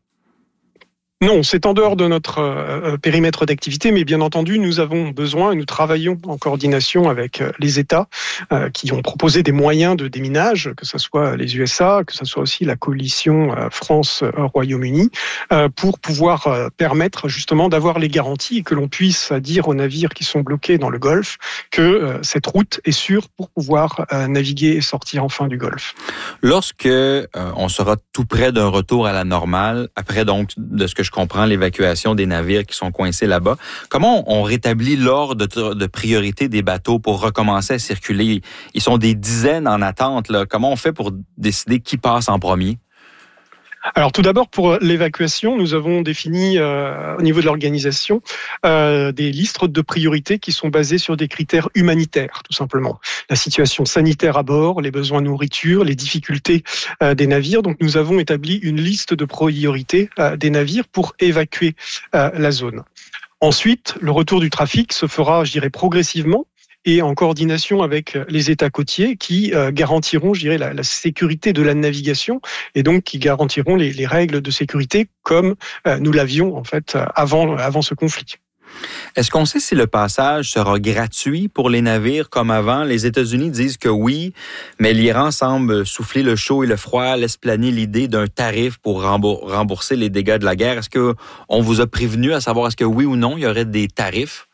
Non, c'est en dehors de notre euh, périmètre d'activité, mais bien entendu, nous avons besoin et nous travaillons en coordination avec euh, les États euh, qui ont proposé des moyens de déminage, que ce soit les U S A, que ce soit aussi la coalition euh, France-Royaume-Uni, euh, pour pouvoir euh, permettre justement d'avoir les garanties et que l'on puisse dire aux navires qui sont bloqués dans le Golfe que euh, cette route est sûre pour pouvoir euh, naviguer et sortir enfin du Golfe. Lorsque euh, on sera tout près d'un retour à la normale, après donc de ce que je comprends l'évacuation des navires qui sont coincés là-bas, comment on rétablit l'ordre de, de priorité des bateaux pour recommencer à circuler? Ils sont des dizaines en attente, là. Comment on fait pour décider qui passe en premier? Alors tout d'abord, pour l'évacuation, nous avons défini euh, au niveau de l'organisation euh, des listes de priorités qui sont basées sur des critères humanitaires, tout simplement. La situation sanitaire à bord, les besoins de nourriture, les difficultés euh, des navires. Donc nous avons établi une liste de priorités euh, des navires pour évacuer euh, la zone. Ensuite, le retour du trafic se fera, je dirais, progressivement, et en coordination avec les États côtiers qui euh, garantiront, je dirais, la, la sécurité de la navigation et donc qui garantiront les, les règles de sécurité comme euh, nous l'avions en fait avant, avant ce conflit. Est-ce qu'on sait si le passage sera gratuit pour les navires comme avant? Les États-Unis disent que oui, mais l'Iran semble souffler le chaud et le froid, laisse planer l'idée d'un tarif pour rembourser les dégâts de la guerre. Est-ce qu'on vous a prévenu à savoir est-ce que oui ou non, il y aurait des tarifs?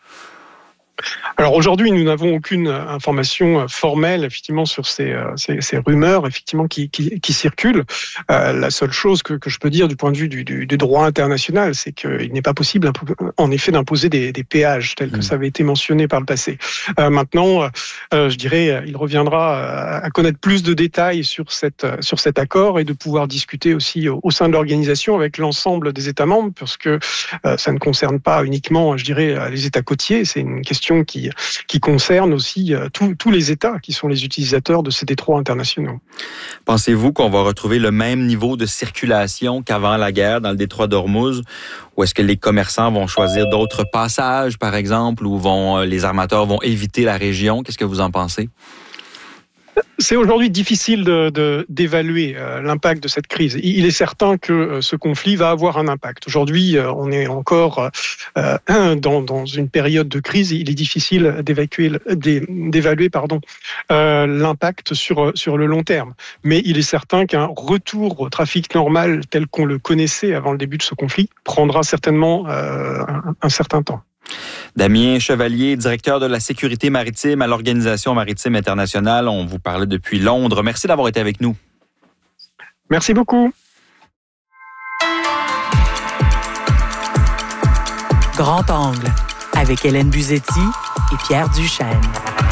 Alors aujourd'hui, nous n'avons aucune information formelle effectivement sur ces, ces, ces rumeurs effectivement qui, qui, qui circulent. Euh, la seule chose que, que je peux dire du point de vue du, du, du droit international, c'est qu'il n'est pas possible en effet d'imposer des, des péages tels que ça avait été mentionné par le passé. Euh, maintenant, euh, je dirais, il reviendra à connaître plus de détails sur, cette, sur cet accord et de pouvoir discuter aussi au, au sein de l'organisation avec l'ensemble des États membres, parce que euh, ça ne concerne pas uniquement, je dirais, les États côtiers, c'est une question question qui, qui concerne aussi euh, tous, tous les États qui sont les utilisateurs de ces détroits internationaux. Pensez-vous qu'on va retrouver le même niveau de circulation qu'avant la guerre dans le détroit d'Ormuz? Ou est-ce que les commerçants vont choisir d'autres passages, par exemple, ou vont, les armateurs vont éviter la région? Qu'est-ce que vous en pensez? C'est aujourd'hui difficile de, de, d'évaluer euh, l'impact de cette crise. Il est certain que euh, ce conflit va avoir un impact. Aujourd'hui, euh, on est encore euh, dans, dans une période de crise. Il est difficile d'évacuer, d'évaluer pardon, euh, l'impact sur, sur le long terme. Mais il est certain qu'un retour au trafic normal tel qu'on le connaissait avant le début de ce conflit prendra certainement euh, un, un certain temps. Damien Chevalier, directeur de la sécurité maritime à l'Organisation maritime internationale. On vous parlait depuis Londres. Merci d'avoir été avec nous. Merci beaucoup. Grand Angle, avec Hélène Buzetti et Pierre Duchesne.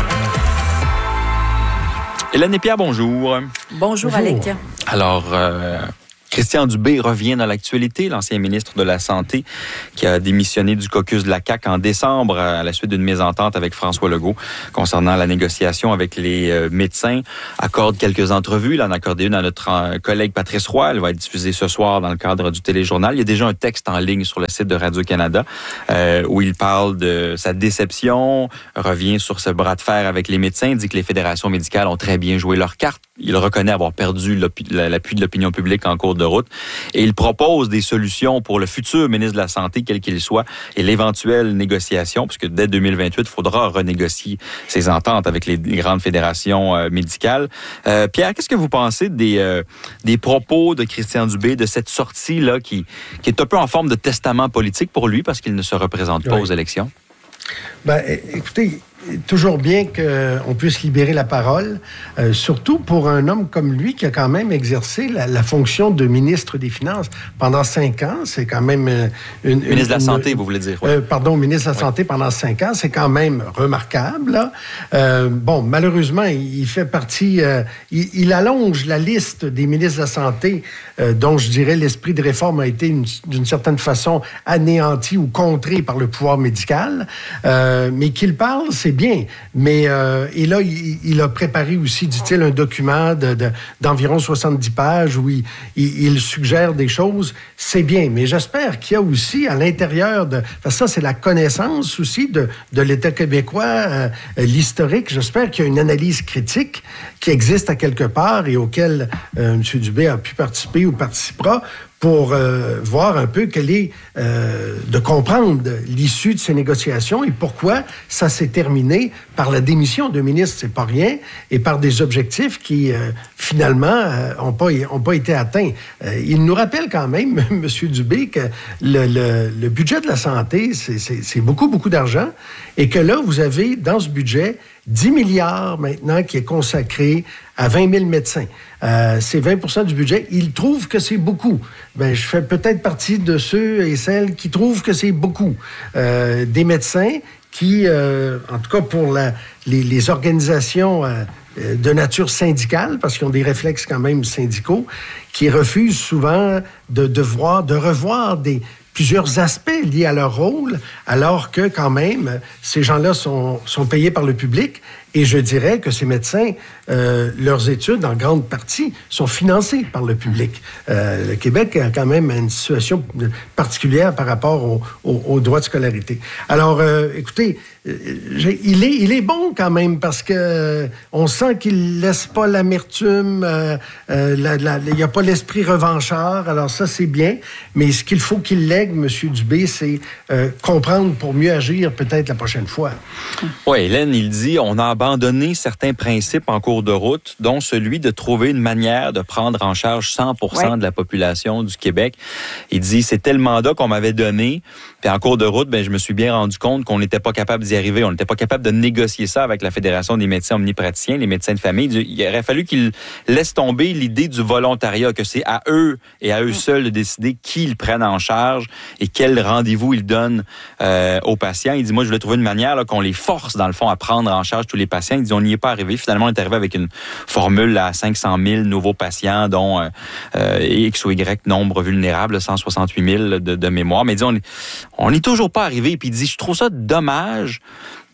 Hélène et Pierre, bonjour. Bonjour, bonjour. Alec. Alors... Euh... Christian Dubé revient dans l'actualité, l'ancien ministre de la Santé qui a démissionné du caucus de la C A Q en décembre à la suite d'une mésentente avec François Legault concernant la négociation avec les médecins. Accorde quelques entrevues. Il en a accordé une à notre collègue Patrice Roy. Elle va être diffusée ce soir dans le cadre du téléjournal. Il y a déjà un texte en ligne sur le site de Radio-Canada euh, où il parle de sa déception, revient sur ce bras de fer avec les médecins, dit que les fédérations médicales ont très bien joué leur carte. Il reconnaît avoir perdu l'appui de l'opinion publique en cours de route et il propose des solutions pour le futur ministre de la Santé, quel qu'il soit, et l'éventuelle négociation, puisque dès deux mille vingt-huit, il faudra renégocier ces ententes avec les grandes fédérations euh, médicales. Euh, Pierre, qu'est-ce que vous pensez des, euh, des propos de Christian Dubé, de cette sortie-là qui, qui est un peu en forme de testament politique pour lui parce qu'il ne se représente pas oui. aux élections? Ben, écoutez, toujours bien qu'on puisse libérer la parole, euh, surtout pour un homme comme lui qui a quand même exercé la, la fonction de ministre des Finances pendant cinq ans. C'est quand même une... une ministre de la une, Santé, vous voulez dire. Oui. Euh, pardon, ministre de la Santé oui. pendant cinq ans. C'est quand même remarquable. Là. Euh, bon, malheureusement, il fait partie... Euh, il, il allonge la liste des ministres de la Santé euh, dont, je dirais, l'esprit de réforme a été, une, d'une certaine façon, anéanti ou contré par le pouvoir médical. Euh, mais qu'il parle, c'est bien. Mais, euh, et là, il, il a préparé aussi, dit-il, un document de, de, d'environ soixante-dix pages où il, il, il suggère des choses. C'est bien. Mais j'espère qu'il y a aussi à l'intérieur de... Parce que ça, c'est la connaissance aussi de, de l'État québécois, euh, l'historique. J'espère qu'il y a une analyse critique qui existe à quelque part et auquel euh, M. Dubé a pu participer ou participera pour euh, voir un peu quelle est, euh, de comprendre l'issue de ces négociations et pourquoi ça s'est terminé par la démission d'un ministre, c'est pas rien, et par des objectifs qui, euh, finalement, euh, ont pas, ont pas été atteints. Euh, il nous rappelle quand même, M. Dubé, que le, le, le budget de la santé, c'est, c'est, c'est beaucoup, beaucoup d'argent, et que là, vous avez, dans ce budget, dix milliards maintenant qui est consacré à vingt mille médecins. Euh, c'est vingt pour cent du budget. Ils trouvent que c'est beaucoup. Ben, je fais peut-être partie de ceux et celles qui trouvent que c'est beaucoup. Euh, des médecins qui, euh, en tout cas pour la, les, les organisations euh, de nature syndicale, parce qu'ils ont des réflexes quand même syndicaux, qui refusent souvent de, de, voir, de revoir des... plusieurs aspects liés à leur rôle, alors que, quand même, ces gens-là sont, sont payés par le public. Et je dirais que ces médecins, euh, leurs études, en grande partie, sont financées par le public. Euh, le Québec a quand même une situation particulière par rapport au, au, au droit de scolarité. Alors, euh, écoutez, euh, il, est, il est bon quand même parce que euh, on sent qu'il laisse pas l'amertume, euh, euh, la, la, il n'y a pas l'esprit revanchard. Alors ça, c'est bien. Mais ce qu'il faut qu'il lègue, M. Dubé, c'est euh, comprendre pour mieux agir peut-être la prochaine fois. Oui, Hélène, il dit, on a abandonné certains principes en cours de route, dont celui de trouver une manière de prendre en charge cent pour cent ouais. de la population du Québec. Il dit, c'était le mandat qu'on m'avait donné, puis en cours de route, ben, je me suis bien rendu compte qu'on n'était pas capable d'y arriver. On n'était pas capable de négocier ça avec la Fédération des médecins omnipraticiens, les médecins de famille. Il, dit, il aurait fallu qu'ils laissent tomber l'idée du volontariat, que c'est à eux et à eux seuls de décider qui ils prennent en charge et quel rendez-vous ils donnent euh, aux patients. Il dit, moi, je voulais trouver une manière là, qu'on les force, dans le fond, à prendre en charge tous les patients. Il dit, on n'y est pas arrivé. Finalement, on est arrivé avec une formule à cinq cent mille nouveaux patients, dont euh, euh, X ou Y nombre vulnérable, cent soixante-huit mille de, de mémoire. Mais il dit, on on n'est toujours pas arrivé. Puis il dit, je trouve ça dommage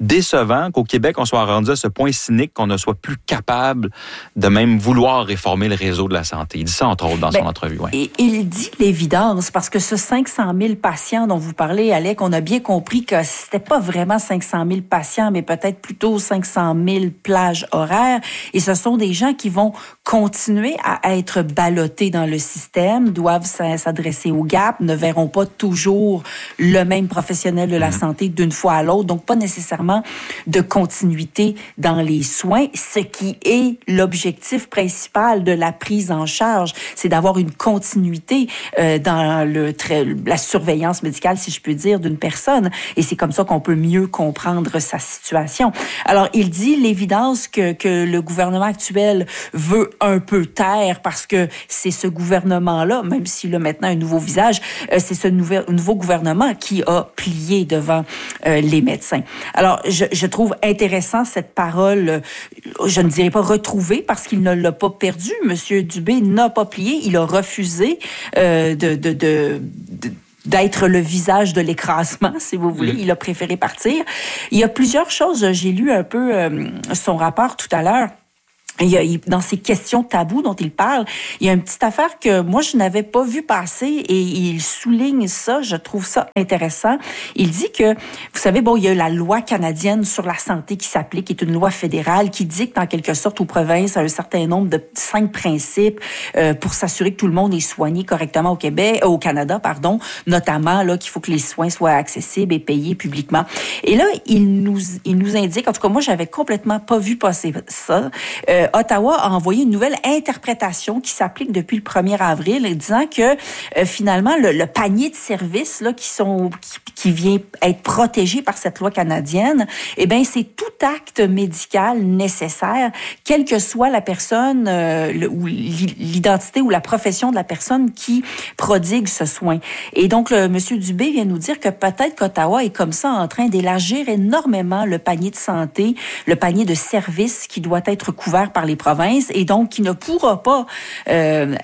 décevant qu'au Québec, on soit rendu à ce point cynique qu'on ne soit plus capable de même vouloir réformer le réseau de la santé. Il dit ça, entre autres, dans ben, son entrevue. Ouais. Et il dit l'évidence, parce que ce cinq cent mille patients dont vous parlez, Alec, on a bien compris que c'était pas vraiment cinq cent mille patients, mais peut-être plutôt cinq cent mille plages horaires. Et ce sont des gens qui vont continuer à être ballottés dans le système, doivent s'adresser au G A P, ne verront pas toujours le même professionnel de la mmh. santé d'une fois à l'autre, donc pas nécessairement de continuité dans les soins, ce qui est l'objectif principal de la prise en charge, c'est d'avoir une continuité euh, dans le, la surveillance médicale, si je peux dire, d'une personne, et c'est comme ça qu'on peut mieux comprendre sa situation. Alors, il dit l'évidence que, que le gouvernement actuel veut un peu taire, parce que c'est ce gouvernement-là, même s'il a maintenant un nouveau visage, euh, c'est ce nouvel, nouveau gouvernement qui a plié devant euh, les médecins. Alors, je, je trouve intéressant cette parole, euh, je ne dirais pas retrouvée, parce qu'il ne l'a pas perdu. Monsieur Dubé n'a pas plié, il a refusé euh, de, de, de, de d'être le visage de l'écrasement, si vous voulez. Mmh. Il a préféré partir. Il y a plusieurs choses. J'ai lu un peu euh, son rapport tout à l'heure. Il y a, il, dans ces questions tabous dont il parle, il y a une petite affaire que moi, je n'avais pas vu passer et il souligne ça. Je trouve ça intéressant. Il dit que, vous savez, bon, il y a la loi canadienne sur la santé qui s'applique, qui est une loi fédérale qui dicte en quelque sorte aux provinces un certain nombre de cinq principes euh, pour s'assurer que tout le monde est soigné correctement au Québec, euh, au Canada, pardon, notamment là qu'il faut que les soins soient accessibles et payés publiquement. Et là, il nous, il nous indique, en tout cas, moi, j'avais complètement pas vu passer ça. Euh, Ottawa a envoyé une nouvelle interprétation qui s'applique depuis le premier avril, disant que euh, finalement le, le panier de services là qui sont qui, qui vient être protégé par cette loi canadienne, eh ben c'est tout acte médical nécessaire, quelle que soit la personne euh, le, ou l'identité ou la profession de la personne qui prodigue ce soin. Et donc le monsieur Dubé vient nous dire que peut-être qu'Ottawa est comme ça en train d'élargir énormément le panier de santé, le panier de services qui doit être couvert par les provinces et donc qui ne pourra pas euh,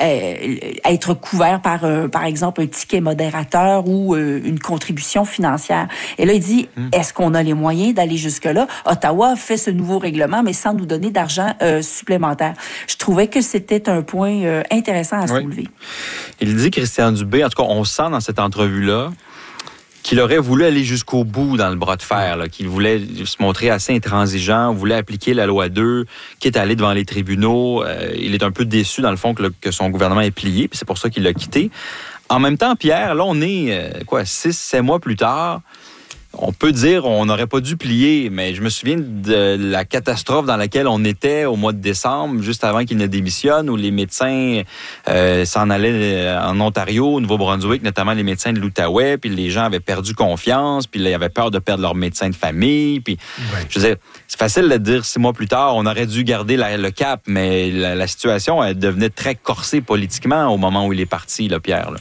être couvert par, euh, par exemple, un ticket modérateur ou euh, une contribution financière. Et là, il dit, mmh. est-ce qu'on a les moyens d'aller jusque-là? Ottawa fait ce nouveau règlement, mais sans nous donner d'argent euh, supplémentaire. Je trouvais que c'était un point euh, intéressant à soulever. Oui. Il dit, Christian Dubé, en tout cas, on sent dans cette entrevue-là qu'il aurait voulu aller jusqu'au bout dans le bras de fer, là, qu'il voulait se montrer assez intransigeant, voulait appliquer la loi deux, quitte à aller devant les tribunaux. Euh, il est un peu déçu, dans le fond, que, le, que son gouvernement ait plié, puis c'est pour ça qu'il l'a quitté. En même temps, Pierre, là, on est, euh, quoi, six, sept mois plus tard. On peut dire on n'aurait pas dû plier, mais je me souviens de la catastrophe dans laquelle on était au mois de décembre, juste avant qu'il ne démissionne, où les médecins euh, s'en allaient en Ontario, au Nouveau-Brunswick, notamment les médecins de l'Outaouais, puis les gens avaient perdu confiance, puis ils avaient peur de perdre leur médecin de famille. Puis, ouais. Je veux dire, c'est facile de dire six mois plus tard, on aurait dû garder la, le cap, mais la, la situation, elle devenait très corsée politiquement au moment où il est parti, là, Pierre. Là.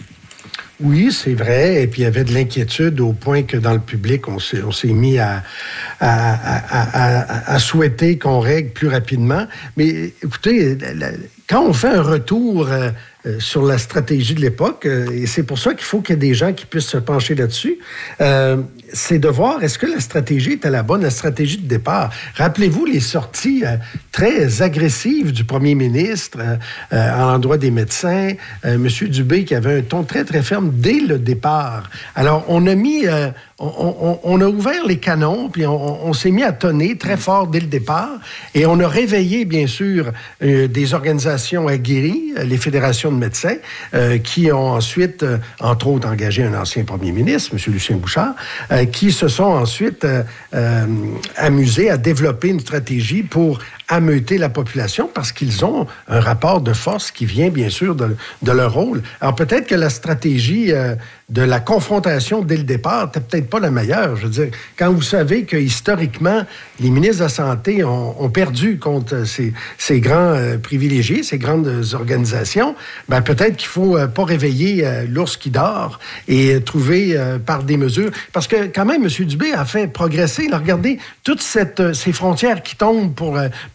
Oui, c'est vrai. Et puis, il y avait de l'inquiétude au point que dans le public, on s'est, on s'est mis à, à, à, à, à souhaiter qu'on règle plus rapidement. Mais écoutez, quand on fait un retour euh, sur la stratégie de l'époque, euh, et c'est pour ça qu'il faut qu'il y ait des gens qui puissent se pencher là-dessus, euh, c'est de voir est-ce que la stratégie était la bonne, la stratégie de départ. Rappelez-vous les sorties euh, très agressives du premier ministre euh, euh, à l'endroit des médecins, euh, M. Dubé qui avait un ton très, très ferme dès le départ. Alors, on a mis... Euh, On, on, on a ouvert les canons, puis on, on s'est mis à tonner très fort dès le départ, et on a réveillé, bien sûr, euh, des organisations aguerries, les fédérations de médecins, euh, qui ont ensuite, euh, entre autres, engagé un ancien premier ministre, M. Lucien Bouchard, euh, qui se sont ensuite euh, euh, amusés à développer une stratégie pour ameuter la population, parce qu'ils ont un rapport de force qui vient, bien sûr, de, de leur rôle. Alors, peut-être que la stratégie euh, de la confrontation dès le départ n'était peut-être pas la meilleure. Je veux dire, quand vous savez que, historiquement, les ministres de la Santé ont, ont perdu contre ces, ces grands euh, privilégiés, ces grandes organisations, ben peut-être qu'il ne faut euh, pas réveiller euh, l'ours qui dort et euh, trouver euh, par des mesures. Parce que, quand même, M. Dubé a fait progresser. Là, regardez, toutes cette, euh, ces frontières qui tombent pour, euh,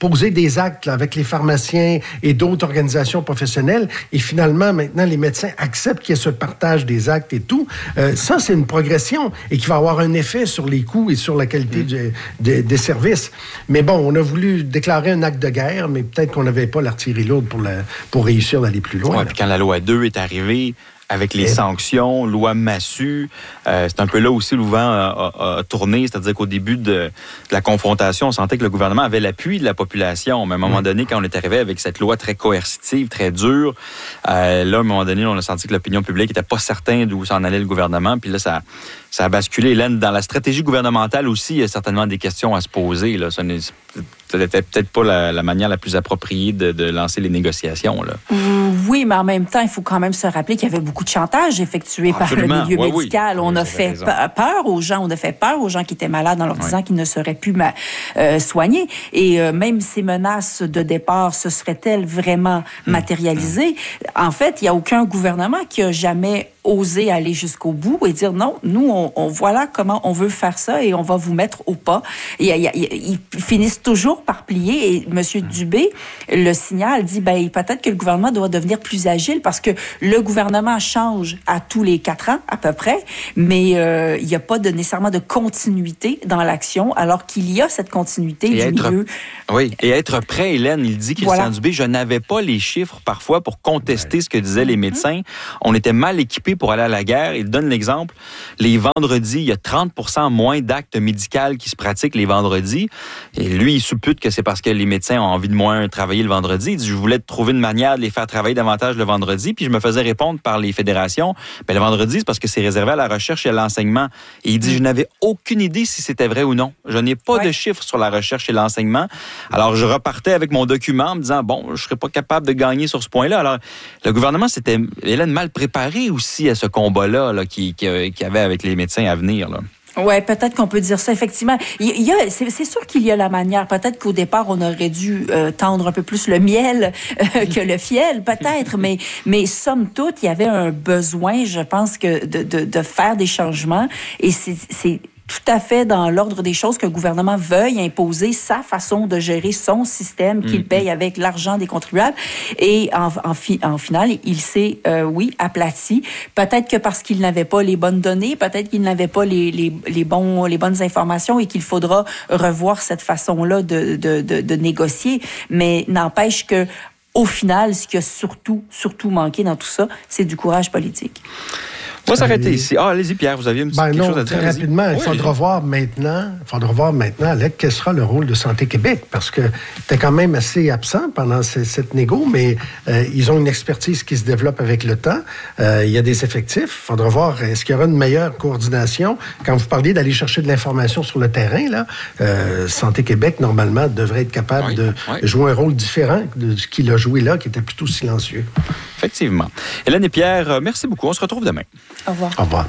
poser des actes là, avec les pharmaciens et d'autres organisations professionnelles. Et finalement, maintenant, les médecins acceptent qu'il y ait ce partage des actes et tout. Euh, ça, c'est une progression et qui va avoir un effet sur les coûts et sur la qualité mmh. du, des, des services. Mais bon, on a voulu déclarer un acte de guerre, mais peut-être qu'on n'avait pas l'artillerie lourde pour, la, pour réussir d'aller plus loin. Ouais, puis quand la loi deux est arrivée, avec les sanctions, loi Massu, euh, c'est un peu là aussi où le vent a, a, a tourné, c'est-à-dire qu'au début de, de la confrontation, on sentait que le gouvernement avait l'appui de la population. Mais à un moment donné, quand on est arrivé avec cette loi très coercitive, très dure, euh, là, à un moment donné, on a senti que l'opinion publique n'était pas certain d'où s'en allait le gouvernement. Puis là, ça, ça a basculé. Hélène, dans la stratégie gouvernementale aussi, il y a certainement des questions à se poser. Là. Ça n'était peut-être pas la, la manière la plus appropriée de, de lancer les négociations. Là. Oui, mais en même temps, il faut quand même se rappeler qu'il y avait beaucoup de chantage effectué Absolument. par le milieu oui, médical. Oui. On oui, a fait raison. peur aux gens, on a fait peur aux gens qui étaient malades en leur disant oui. qu'ils ne seraient plus ma- euh, soignés. Et euh, même ces menaces de départ, se seraient-elles vraiment matérialisées? En fait, il n'y a aucun gouvernement qui a jamais osé aller jusqu'au bout et dire non, nous, on, on voilà comment on veut faire ça et on va vous mettre au pas. Et, et, et, ils finissent toujours par plier et M. Dubé, le signal, dit ben, peut-être que le gouvernement doit devenir plus agile parce que le gouvernement change à tous les quatre ans à peu près, mais euh, il n'y a pas de, nécessairement de continuité dans l'action alors qu'il y a cette continuité et du être, milieu. Oui, et être prêt, Hélène, il dit, Christian voilà. Dubé, je n'avais pas les chiffres parfois pour contester ouais. ce que disaient les médecins. Mm-hmm. On était mal équipés pour aller à la guerre. Il donne l'exemple. Les vendredis, il y a trente pour cent moins d'actes médicaux qui se pratiquent les vendredis. Et lui, il suppute que c'est parce que les médecins ont envie de moins travailler le vendredi. Il dit, je voulais trouver une manière de les faire travailler davantage le vendredi. Puis je me faisais répondre par les fédérations, ben, le vendredi, c'est parce que c'est réservé à la recherche et à l'enseignement. Et il dit, je n'avais aucune idée si c'était vrai ou non. Je n'ai pas ouais. de chiffres sur la recherche et l'enseignement. Alors, je repartais avec mon document en me disant, bon, je ne serais pas capable de gagner sur ce point-là. Alors, le gouvernement s'était, Hélène, mal préparé aussi à ce combat-là là, qu'il qui, qui avait avec les médecins à venir. Là. Oui, peut-être qu'on peut dire ça, effectivement. Il y a, c'est, c'est sûr qu'il y a la manière. Peut-être qu'au départ, on aurait dû euh, tendre un peu plus le miel euh, que le fiel, peut-être. mais, mais somme toute, il y avait un besoin, je pense, que de, de, de faire des changements. Et c'est... c'est tout à fait dans l'ordre des choses que le gouvernement veuille imposer sa façon de gérer son système qu'il mmh. paye avec l'argent des contribuables. Et en, en, fi, en finale, il s'est, euh, oui, aplati. Peut-être que parce qu'il n'avait pas les bonnes données, peut-être qu'il n'avait pas les, les, les, bons, les bonnes informations et qu'il faudra revoir cette façon-là de, de, de, de négocier. Mais n'empêche que au final, ce qui a surtout, surtout manqué dans tout ça, c'est du courage politique. On va s'arrêter ici. Ah, allez-y, Pierre, vous aviez une petite ben quelque non, chose à dire. Très rapidement, il oui, faudra allez. voir maintenant, il faudra voir maintenant, Alec, quel sera le rôle de Santé Québec, parce que tu es quand même assez absent pendant ce, cette négo, mais euh, ils ont une expertise qui se développe avec le temps. Euh, il y a des effectifs. Il faudra voir, est-ce qu'il y aura une meilleure coordination? Quand vous parliez d'aller chercher de l'information sur le terrain, là, euh, Santé Québec, normalement, devrait être capable oui, de oui. jouer un rôle différent de ce qu'il a joué là, qui était plutôt silencieux. Effectivement. Hélène et Pierre, merci beaucoup. On se retrouve demain. Au revoir. Au revoir.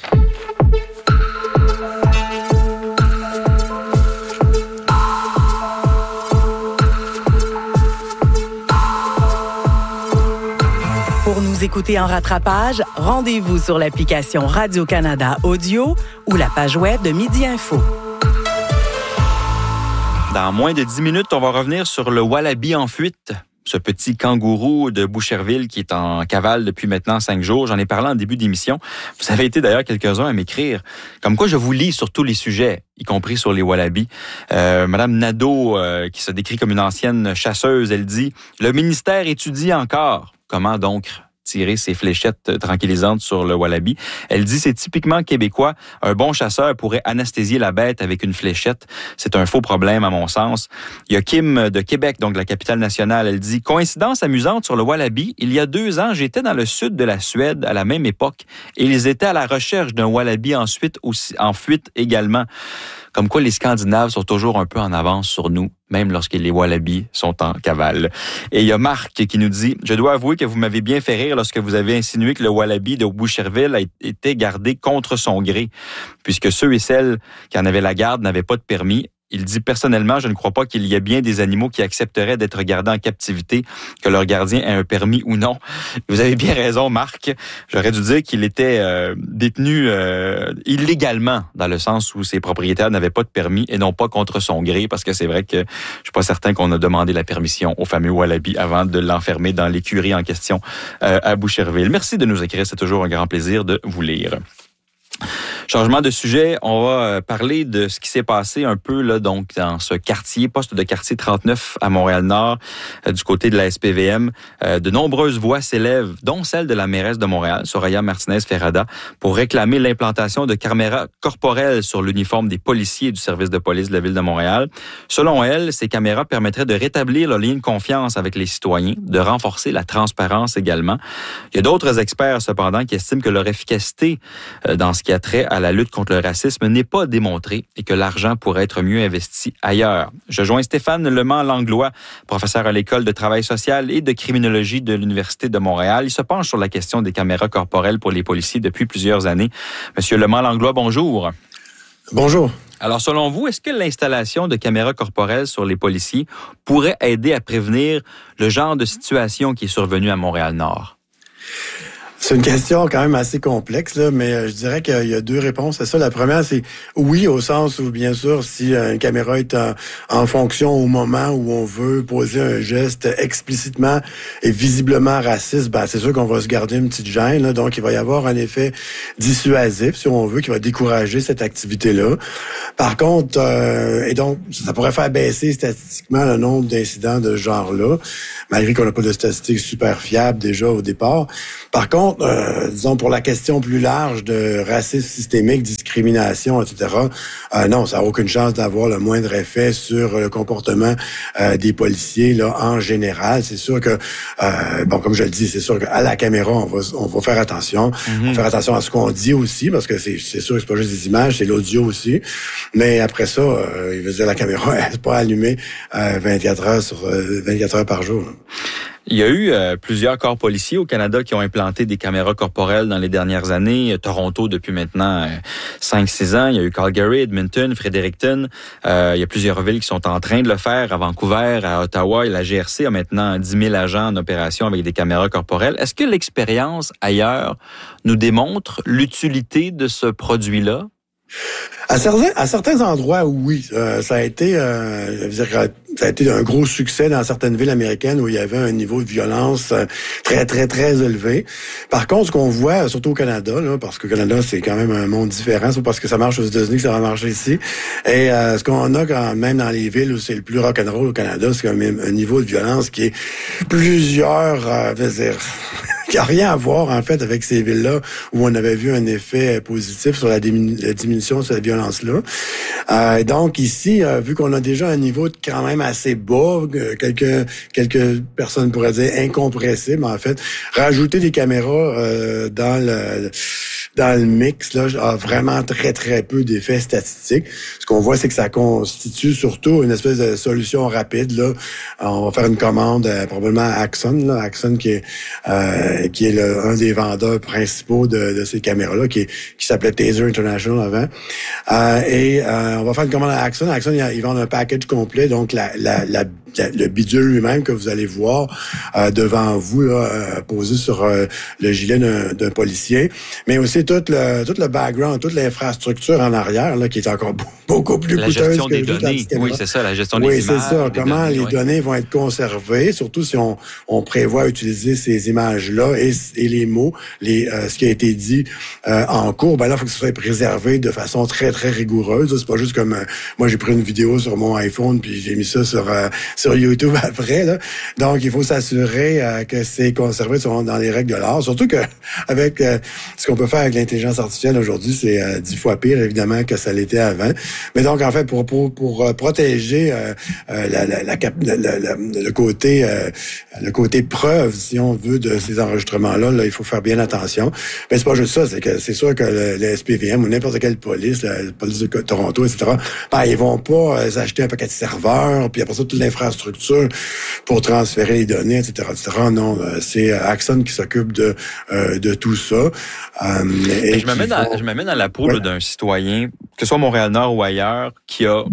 Pour nous écouter en rattrapage, rendez-vous sur l'application Radio-Canada Audio ou la page web de Midi Info. Dans moins de dix minutes, on va revenir sur le Wallaby en fuite. Ce petit kangourou de Boucherville qui est en cavale depuis maintenant cinq jours. J'en ai parlé en début d'émission. Vous avez été d'ailleurs quelques-uns à m'écrire. Comme quoi, je vous lis sur tous les sujets, y compris sur les wallabies. Euh, Madame Nadeau, euh, qui se décrit comme une ancienne chasseuse, elle dit « Le ministère étudie encore. » Comment donc tirer ses fléchettes tranquillisantes sur le wallaby. Elle dit, c'est typiquement québécois. Un bon chasseur pourrait anesthésier la bête avec une fléchette. C'est un faux problème, à mon sens. Il y a Kim de Québec, donc de la capitale nationale. Elle dit, coïncidence amusante sur le wallaby. Il y a deux ans, j'étais dans le sud de la Suède à la même époque et ils étaient à la recherche d'un wallaby ensuite aussi, en fuite également. Comme quoi les Scandinaves sont toujours un peu en avance sur nous, même lorsque les wallabies sont en cavale. Et il y a Marc qui nous dit « Je dois avouer que vous m'avez bien fait rire lorsque vous avez insinué que le wallaby de Boucherville a été gardé contre son gré, puisque ceux et celles qui en avaient la garde n'avaient pas de permis. Il dit personnellement, je ne crois pas qu'il y ait bien des animaux qui accepteraient d'être gardés en captivité, que leur gardien ait un permis ou non. Vous avez bien raison, Marc. J'aurais dû dire qu'il était euh, détenu euh, illégalement, dans le sens où ses propriétaires n'avaient pas de permis et non pas contre son gré, parce que c'est vrai que je suis pas certain qu'on a demandé la permission au fameux Wallaby avant de l'enfermer dans l'écurie en question euh, à Boucherville. Merci de nous écrire, c'est toujours un grand plaisir de vous lire. Changement de sujet, on va parler de ce qui s'est passé un peu là donc dans ce quartier, poste de quartier trente-neuf à Montréal-Nord, euh, du côté de la S P V M. Euh, de nombreuses voix s'élèvent, dont celle de la mairesse de Montréal, Soraya Martinez-Ferrada, pour réclamer l'implantation de caméras corporelles sur l'uniforme des policiers du service de police de la Ville de Montréal. Selon elle, ces caméras permettraient de rétablir le lien de confiance avec les citoyens, de renforcer la transparence également. Il y a d'autres experts, cependant, qui estiment que leur efficacité euh, dans ce qui a trait à la lutte contre le racisme n'est pas démontrée et que l'argent pourrait être mieux investi ailleurs. Je joins Stéphane Lemant-Langlois, professeur à l'École de travail social et de criminologie de l'Université de Montréal. Il se penche sur la question des caméras corporelles pour les policiers depuis plusieurs années. Monsieur Lemant-Langlois, bonjour. Bonjour. Alors, selon vous, est-ce que l'installation de caméras corporelles sur les policiers pourrait aider à prévenir le genre de situation qui est survenue à Montréal-Nord? C'est une question quand même assez complexe, là, mais je dirais qu'il y a deux réponses à ça. La première, c'est oui, au sens où, bien sûr, si une caméra est en, en fonction au moment où on veut poser un geste explicitement et visiblement raciste, ben c'est sûr qu'on va se garder une petite gêne. Là, donc, il va y avoir un effet dissuasif, si on veut, qui va décourager cette activité-là. Par contre, euh, et donc, ça pourrait faire baisser statistiquement le nombre d'incidents de ce genre-là, malgré qu'on n'a pas de statistiques super fiables déjà au départ. Par contre, Euh, disons, pour la question plus large de racisme systémique, discrimination, et cetera, euh, non, ça n'a aucune chance d'avoir le moindre effet sur le comportement euh, des policiers là en général. C'est sûr que, euh, bon, comme je le dis, c'est sûr qu'à la caméra, on va, on va faire attention. Mm-hmm. On va faire attention à ce qu'on dit aussi, parce que c'est, c'est sûr que c'est pas juste des images, c'est l'audio aussi. Mais après ça, euh, il veut dire la caméra, elle n'est pas allumée euh, vingt-quatre heures sur euh, vingt-quatre heures par jour. Là. Il y a eu euh, plusieurs corps policiers au Canada qui ont implanté des caméras corporelles dans les dernières années. Toronto depuis maintenant euh, cinq six ans. Il y a eu Calgary, Edmonton, Fredericton. Euh, il y a plusieurs villes qui sont en train de le faire. À Vancouver, à Ottawa. Et la G R C a maintenant dix mille agents en opération avec des caméras corporelles. Est-ce que l'expérience ailleurs nous démontre l'utilité de ce produit-là? À certains, à certains endroits, oui. Euh, ça a été, euh, je veux dire, ça a été un gros succès dans certaines villes américaines où il y avait un niveau de violence très, très, très élevé. Par contre, ce qu'on voit, surtout au Canada, là, parce que le Canada, c'est quand même un monde différent, c'est pas parce que ça marche aux États-Unis que ça va marcher ici. Et euh, ce qu'on a quand même dans les villes où c'est le plus rock'n'roll au Canada, c'est quand même un niveau de violence qui est plusieurs, euh, je veux dire, qui n'a rien à voir, en fait, avec ces villes-là où on avait vu un effet positif sur la, diminu- la diminution de cette violence-là. Euh, donc, ici, euh, vu qu'on a déjà un niveau de quand même assez bas, euh, quelques quelques personnes pourraient dire incompressible, en fait, rajouter des caméras euh, dans le... dans le mix, là, a vraiment très, très peu d'effets statistiques. Ce qu'on voit, c'est que ça constitue surtout une espèce de solution rapide, là. On va faire une commande, euh, probablement à Axon, là. Axon qui est, euh, qui est le, un des vendeurs principaux de, de ces caméras-là, qui, est, qui s'appelait Taser International avant. Euh, et, euh, on va faire une commande à Axon. Axon, ils vendent un package complet, donc la, la, la le bidule lui-même que vous allez voir euh, devant vous, là, euh, posé sur euh, le gilet d'un, d'un policier, mais aussi tout le tout le background, toute l'infrastructure en arrière, là, qui est encore beaucoup plus la coûteuse gestion que des juste données. la Oui, c'est ça, la gestion oui, des images. Oui, c'est ça. Comment données, les oui. données vont être conservées, surtout si on, on prévoit utiliser ces images-là et, et les mots, les euh, ce qui a été dit euh, en cours, ben là, il faut que ce soit préservé de façon très, très rigoureuse. C'est pas juste comme euh, moi, j'ai pris une vidéo sur mon iPhone puis j'ai mis ça sur euh, sur YouTube après. Là. Donc, il faut s'assurer euh, que c'est conservé sont dans les règles de l'art. Surtout que avec euh, ce qu'on peut faire avec l'intelligence artificielle aujourd'hui, c'est euh, dix fois pire, évidemment, que ça l'était avant. Mais donc, en fait, pour pour, pour euh, protéger euh, euh, la, la, la, la, la, la, le côté euh, le côté preuve, si on veut, de ces enregistrements-là, là, il faut faire bien attention. Mais c'est pas juste ça, c'est que c'est sûr que le, le S P V M ou n'importe quelle police, la police de Toronto, et cetera, ben, ils vont pas euh, s'acheter un paquet de serveurs, puis après ça, toute l'infrastructure pour transférer les données, et cetera, et cetera. Non, c'est Axon qui s'occupe de euh, de tout ça. Euh, et je me mets dans, je me mets dans la peau ouais. là, d'un citoyen, que ce soit Montréal-Nord ou ailleurs, qui a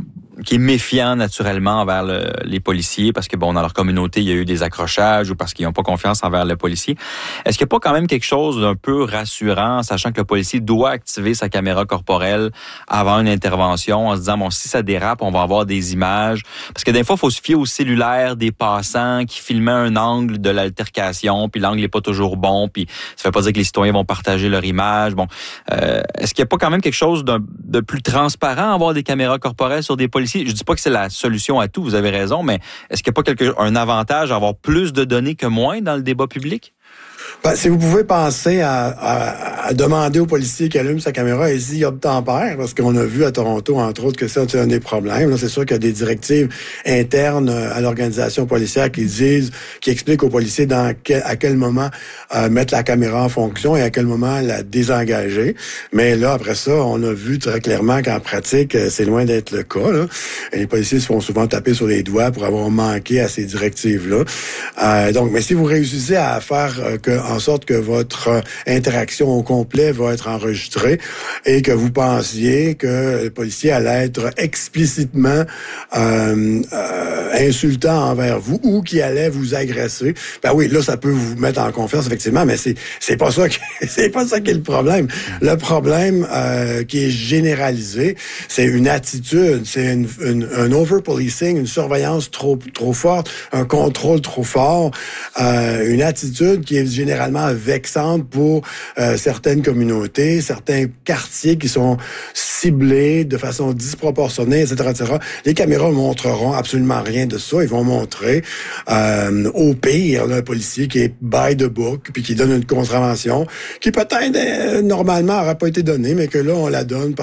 qui est méfiant naturellement envers le, les policiers parce que, bon, dans leur communauté, il y a eu des accrochages ou parce qu'ils n'ont pas confiance envers le policier. Est-ce qu'il n'y a pas quand même quelque chose d'un peu rassurant, sachant que le policier doit activer sa caméra corporelle avant une intervention en se disant, bon, si ça dérape, on va avoir des images. Parce que des fois, il faut se fier au cellulaire des passants qui filmaient un angle de l'altercation, puis l'angle n'est pas toujours bon, puis ça ne veut pas dire que les citoyens vont partager leur image. Bon, euh, est-ce qu'il n'y a pas quand même quelque chose de, de plus transparent à avoir des caméras corporelles sur des policiers? Je dis pas que c'est la solution à tout, vous avez raison, mais est-ce qu'il n'y a pas quelque, un avantage à avoir plus de données que moins dans le débat public? Ben, si vous pouvez penser à, à, à demander au policier qui allume sa caméra et s'il obtempère, parce qu'on a vu à Toronto, entre autres, que ça, c'est un des problèmes. Là, c'est sûr qu'il y a des directives internes à l'organisation policière qui disent, qui expliquent aux policiers dans quel, à quel moment euh, mettre la caméra en fonction et à quel moment la désengager. Mais là, après ça, on a vu très clairement qu'en pratique, c'est loin d'être le cas. Là. Et les policiers se font souvent taper sur les doigts pour avoir manqué à ces directives-là. Euh, donc, mais si vous réussissez à faire euh, que en sorte que votre interaction au complet va être enregistrée et que vous pensiez que le policier allait être explicitement euh, euh, insultant envers vous ou qu'il allait vous agresser, ben oui, là, ça peut vous mettre en confiance, effectivement, mais c'est c'est pas ça qui, c'est pas ça qui est le problème. Le problème euh, qui est généralisé, c'est une attitude, c'est une, une, un over-policing, une surveillance trop trop forte, un contrôle trop fort, euh, une attitude qui est généralement vexante pour euh, certaines communautés, certains quartiers qui sont ciblés de façon disproportionnée, et cetera, et cetera. Les caméras montreront absolument rien de ça. Ils vont montrer euh, au pire là, un policier qui est by the book puis qui donne une contravention qui peut-être euh, normalement n'aurait pas été donnée, mais que là on la donne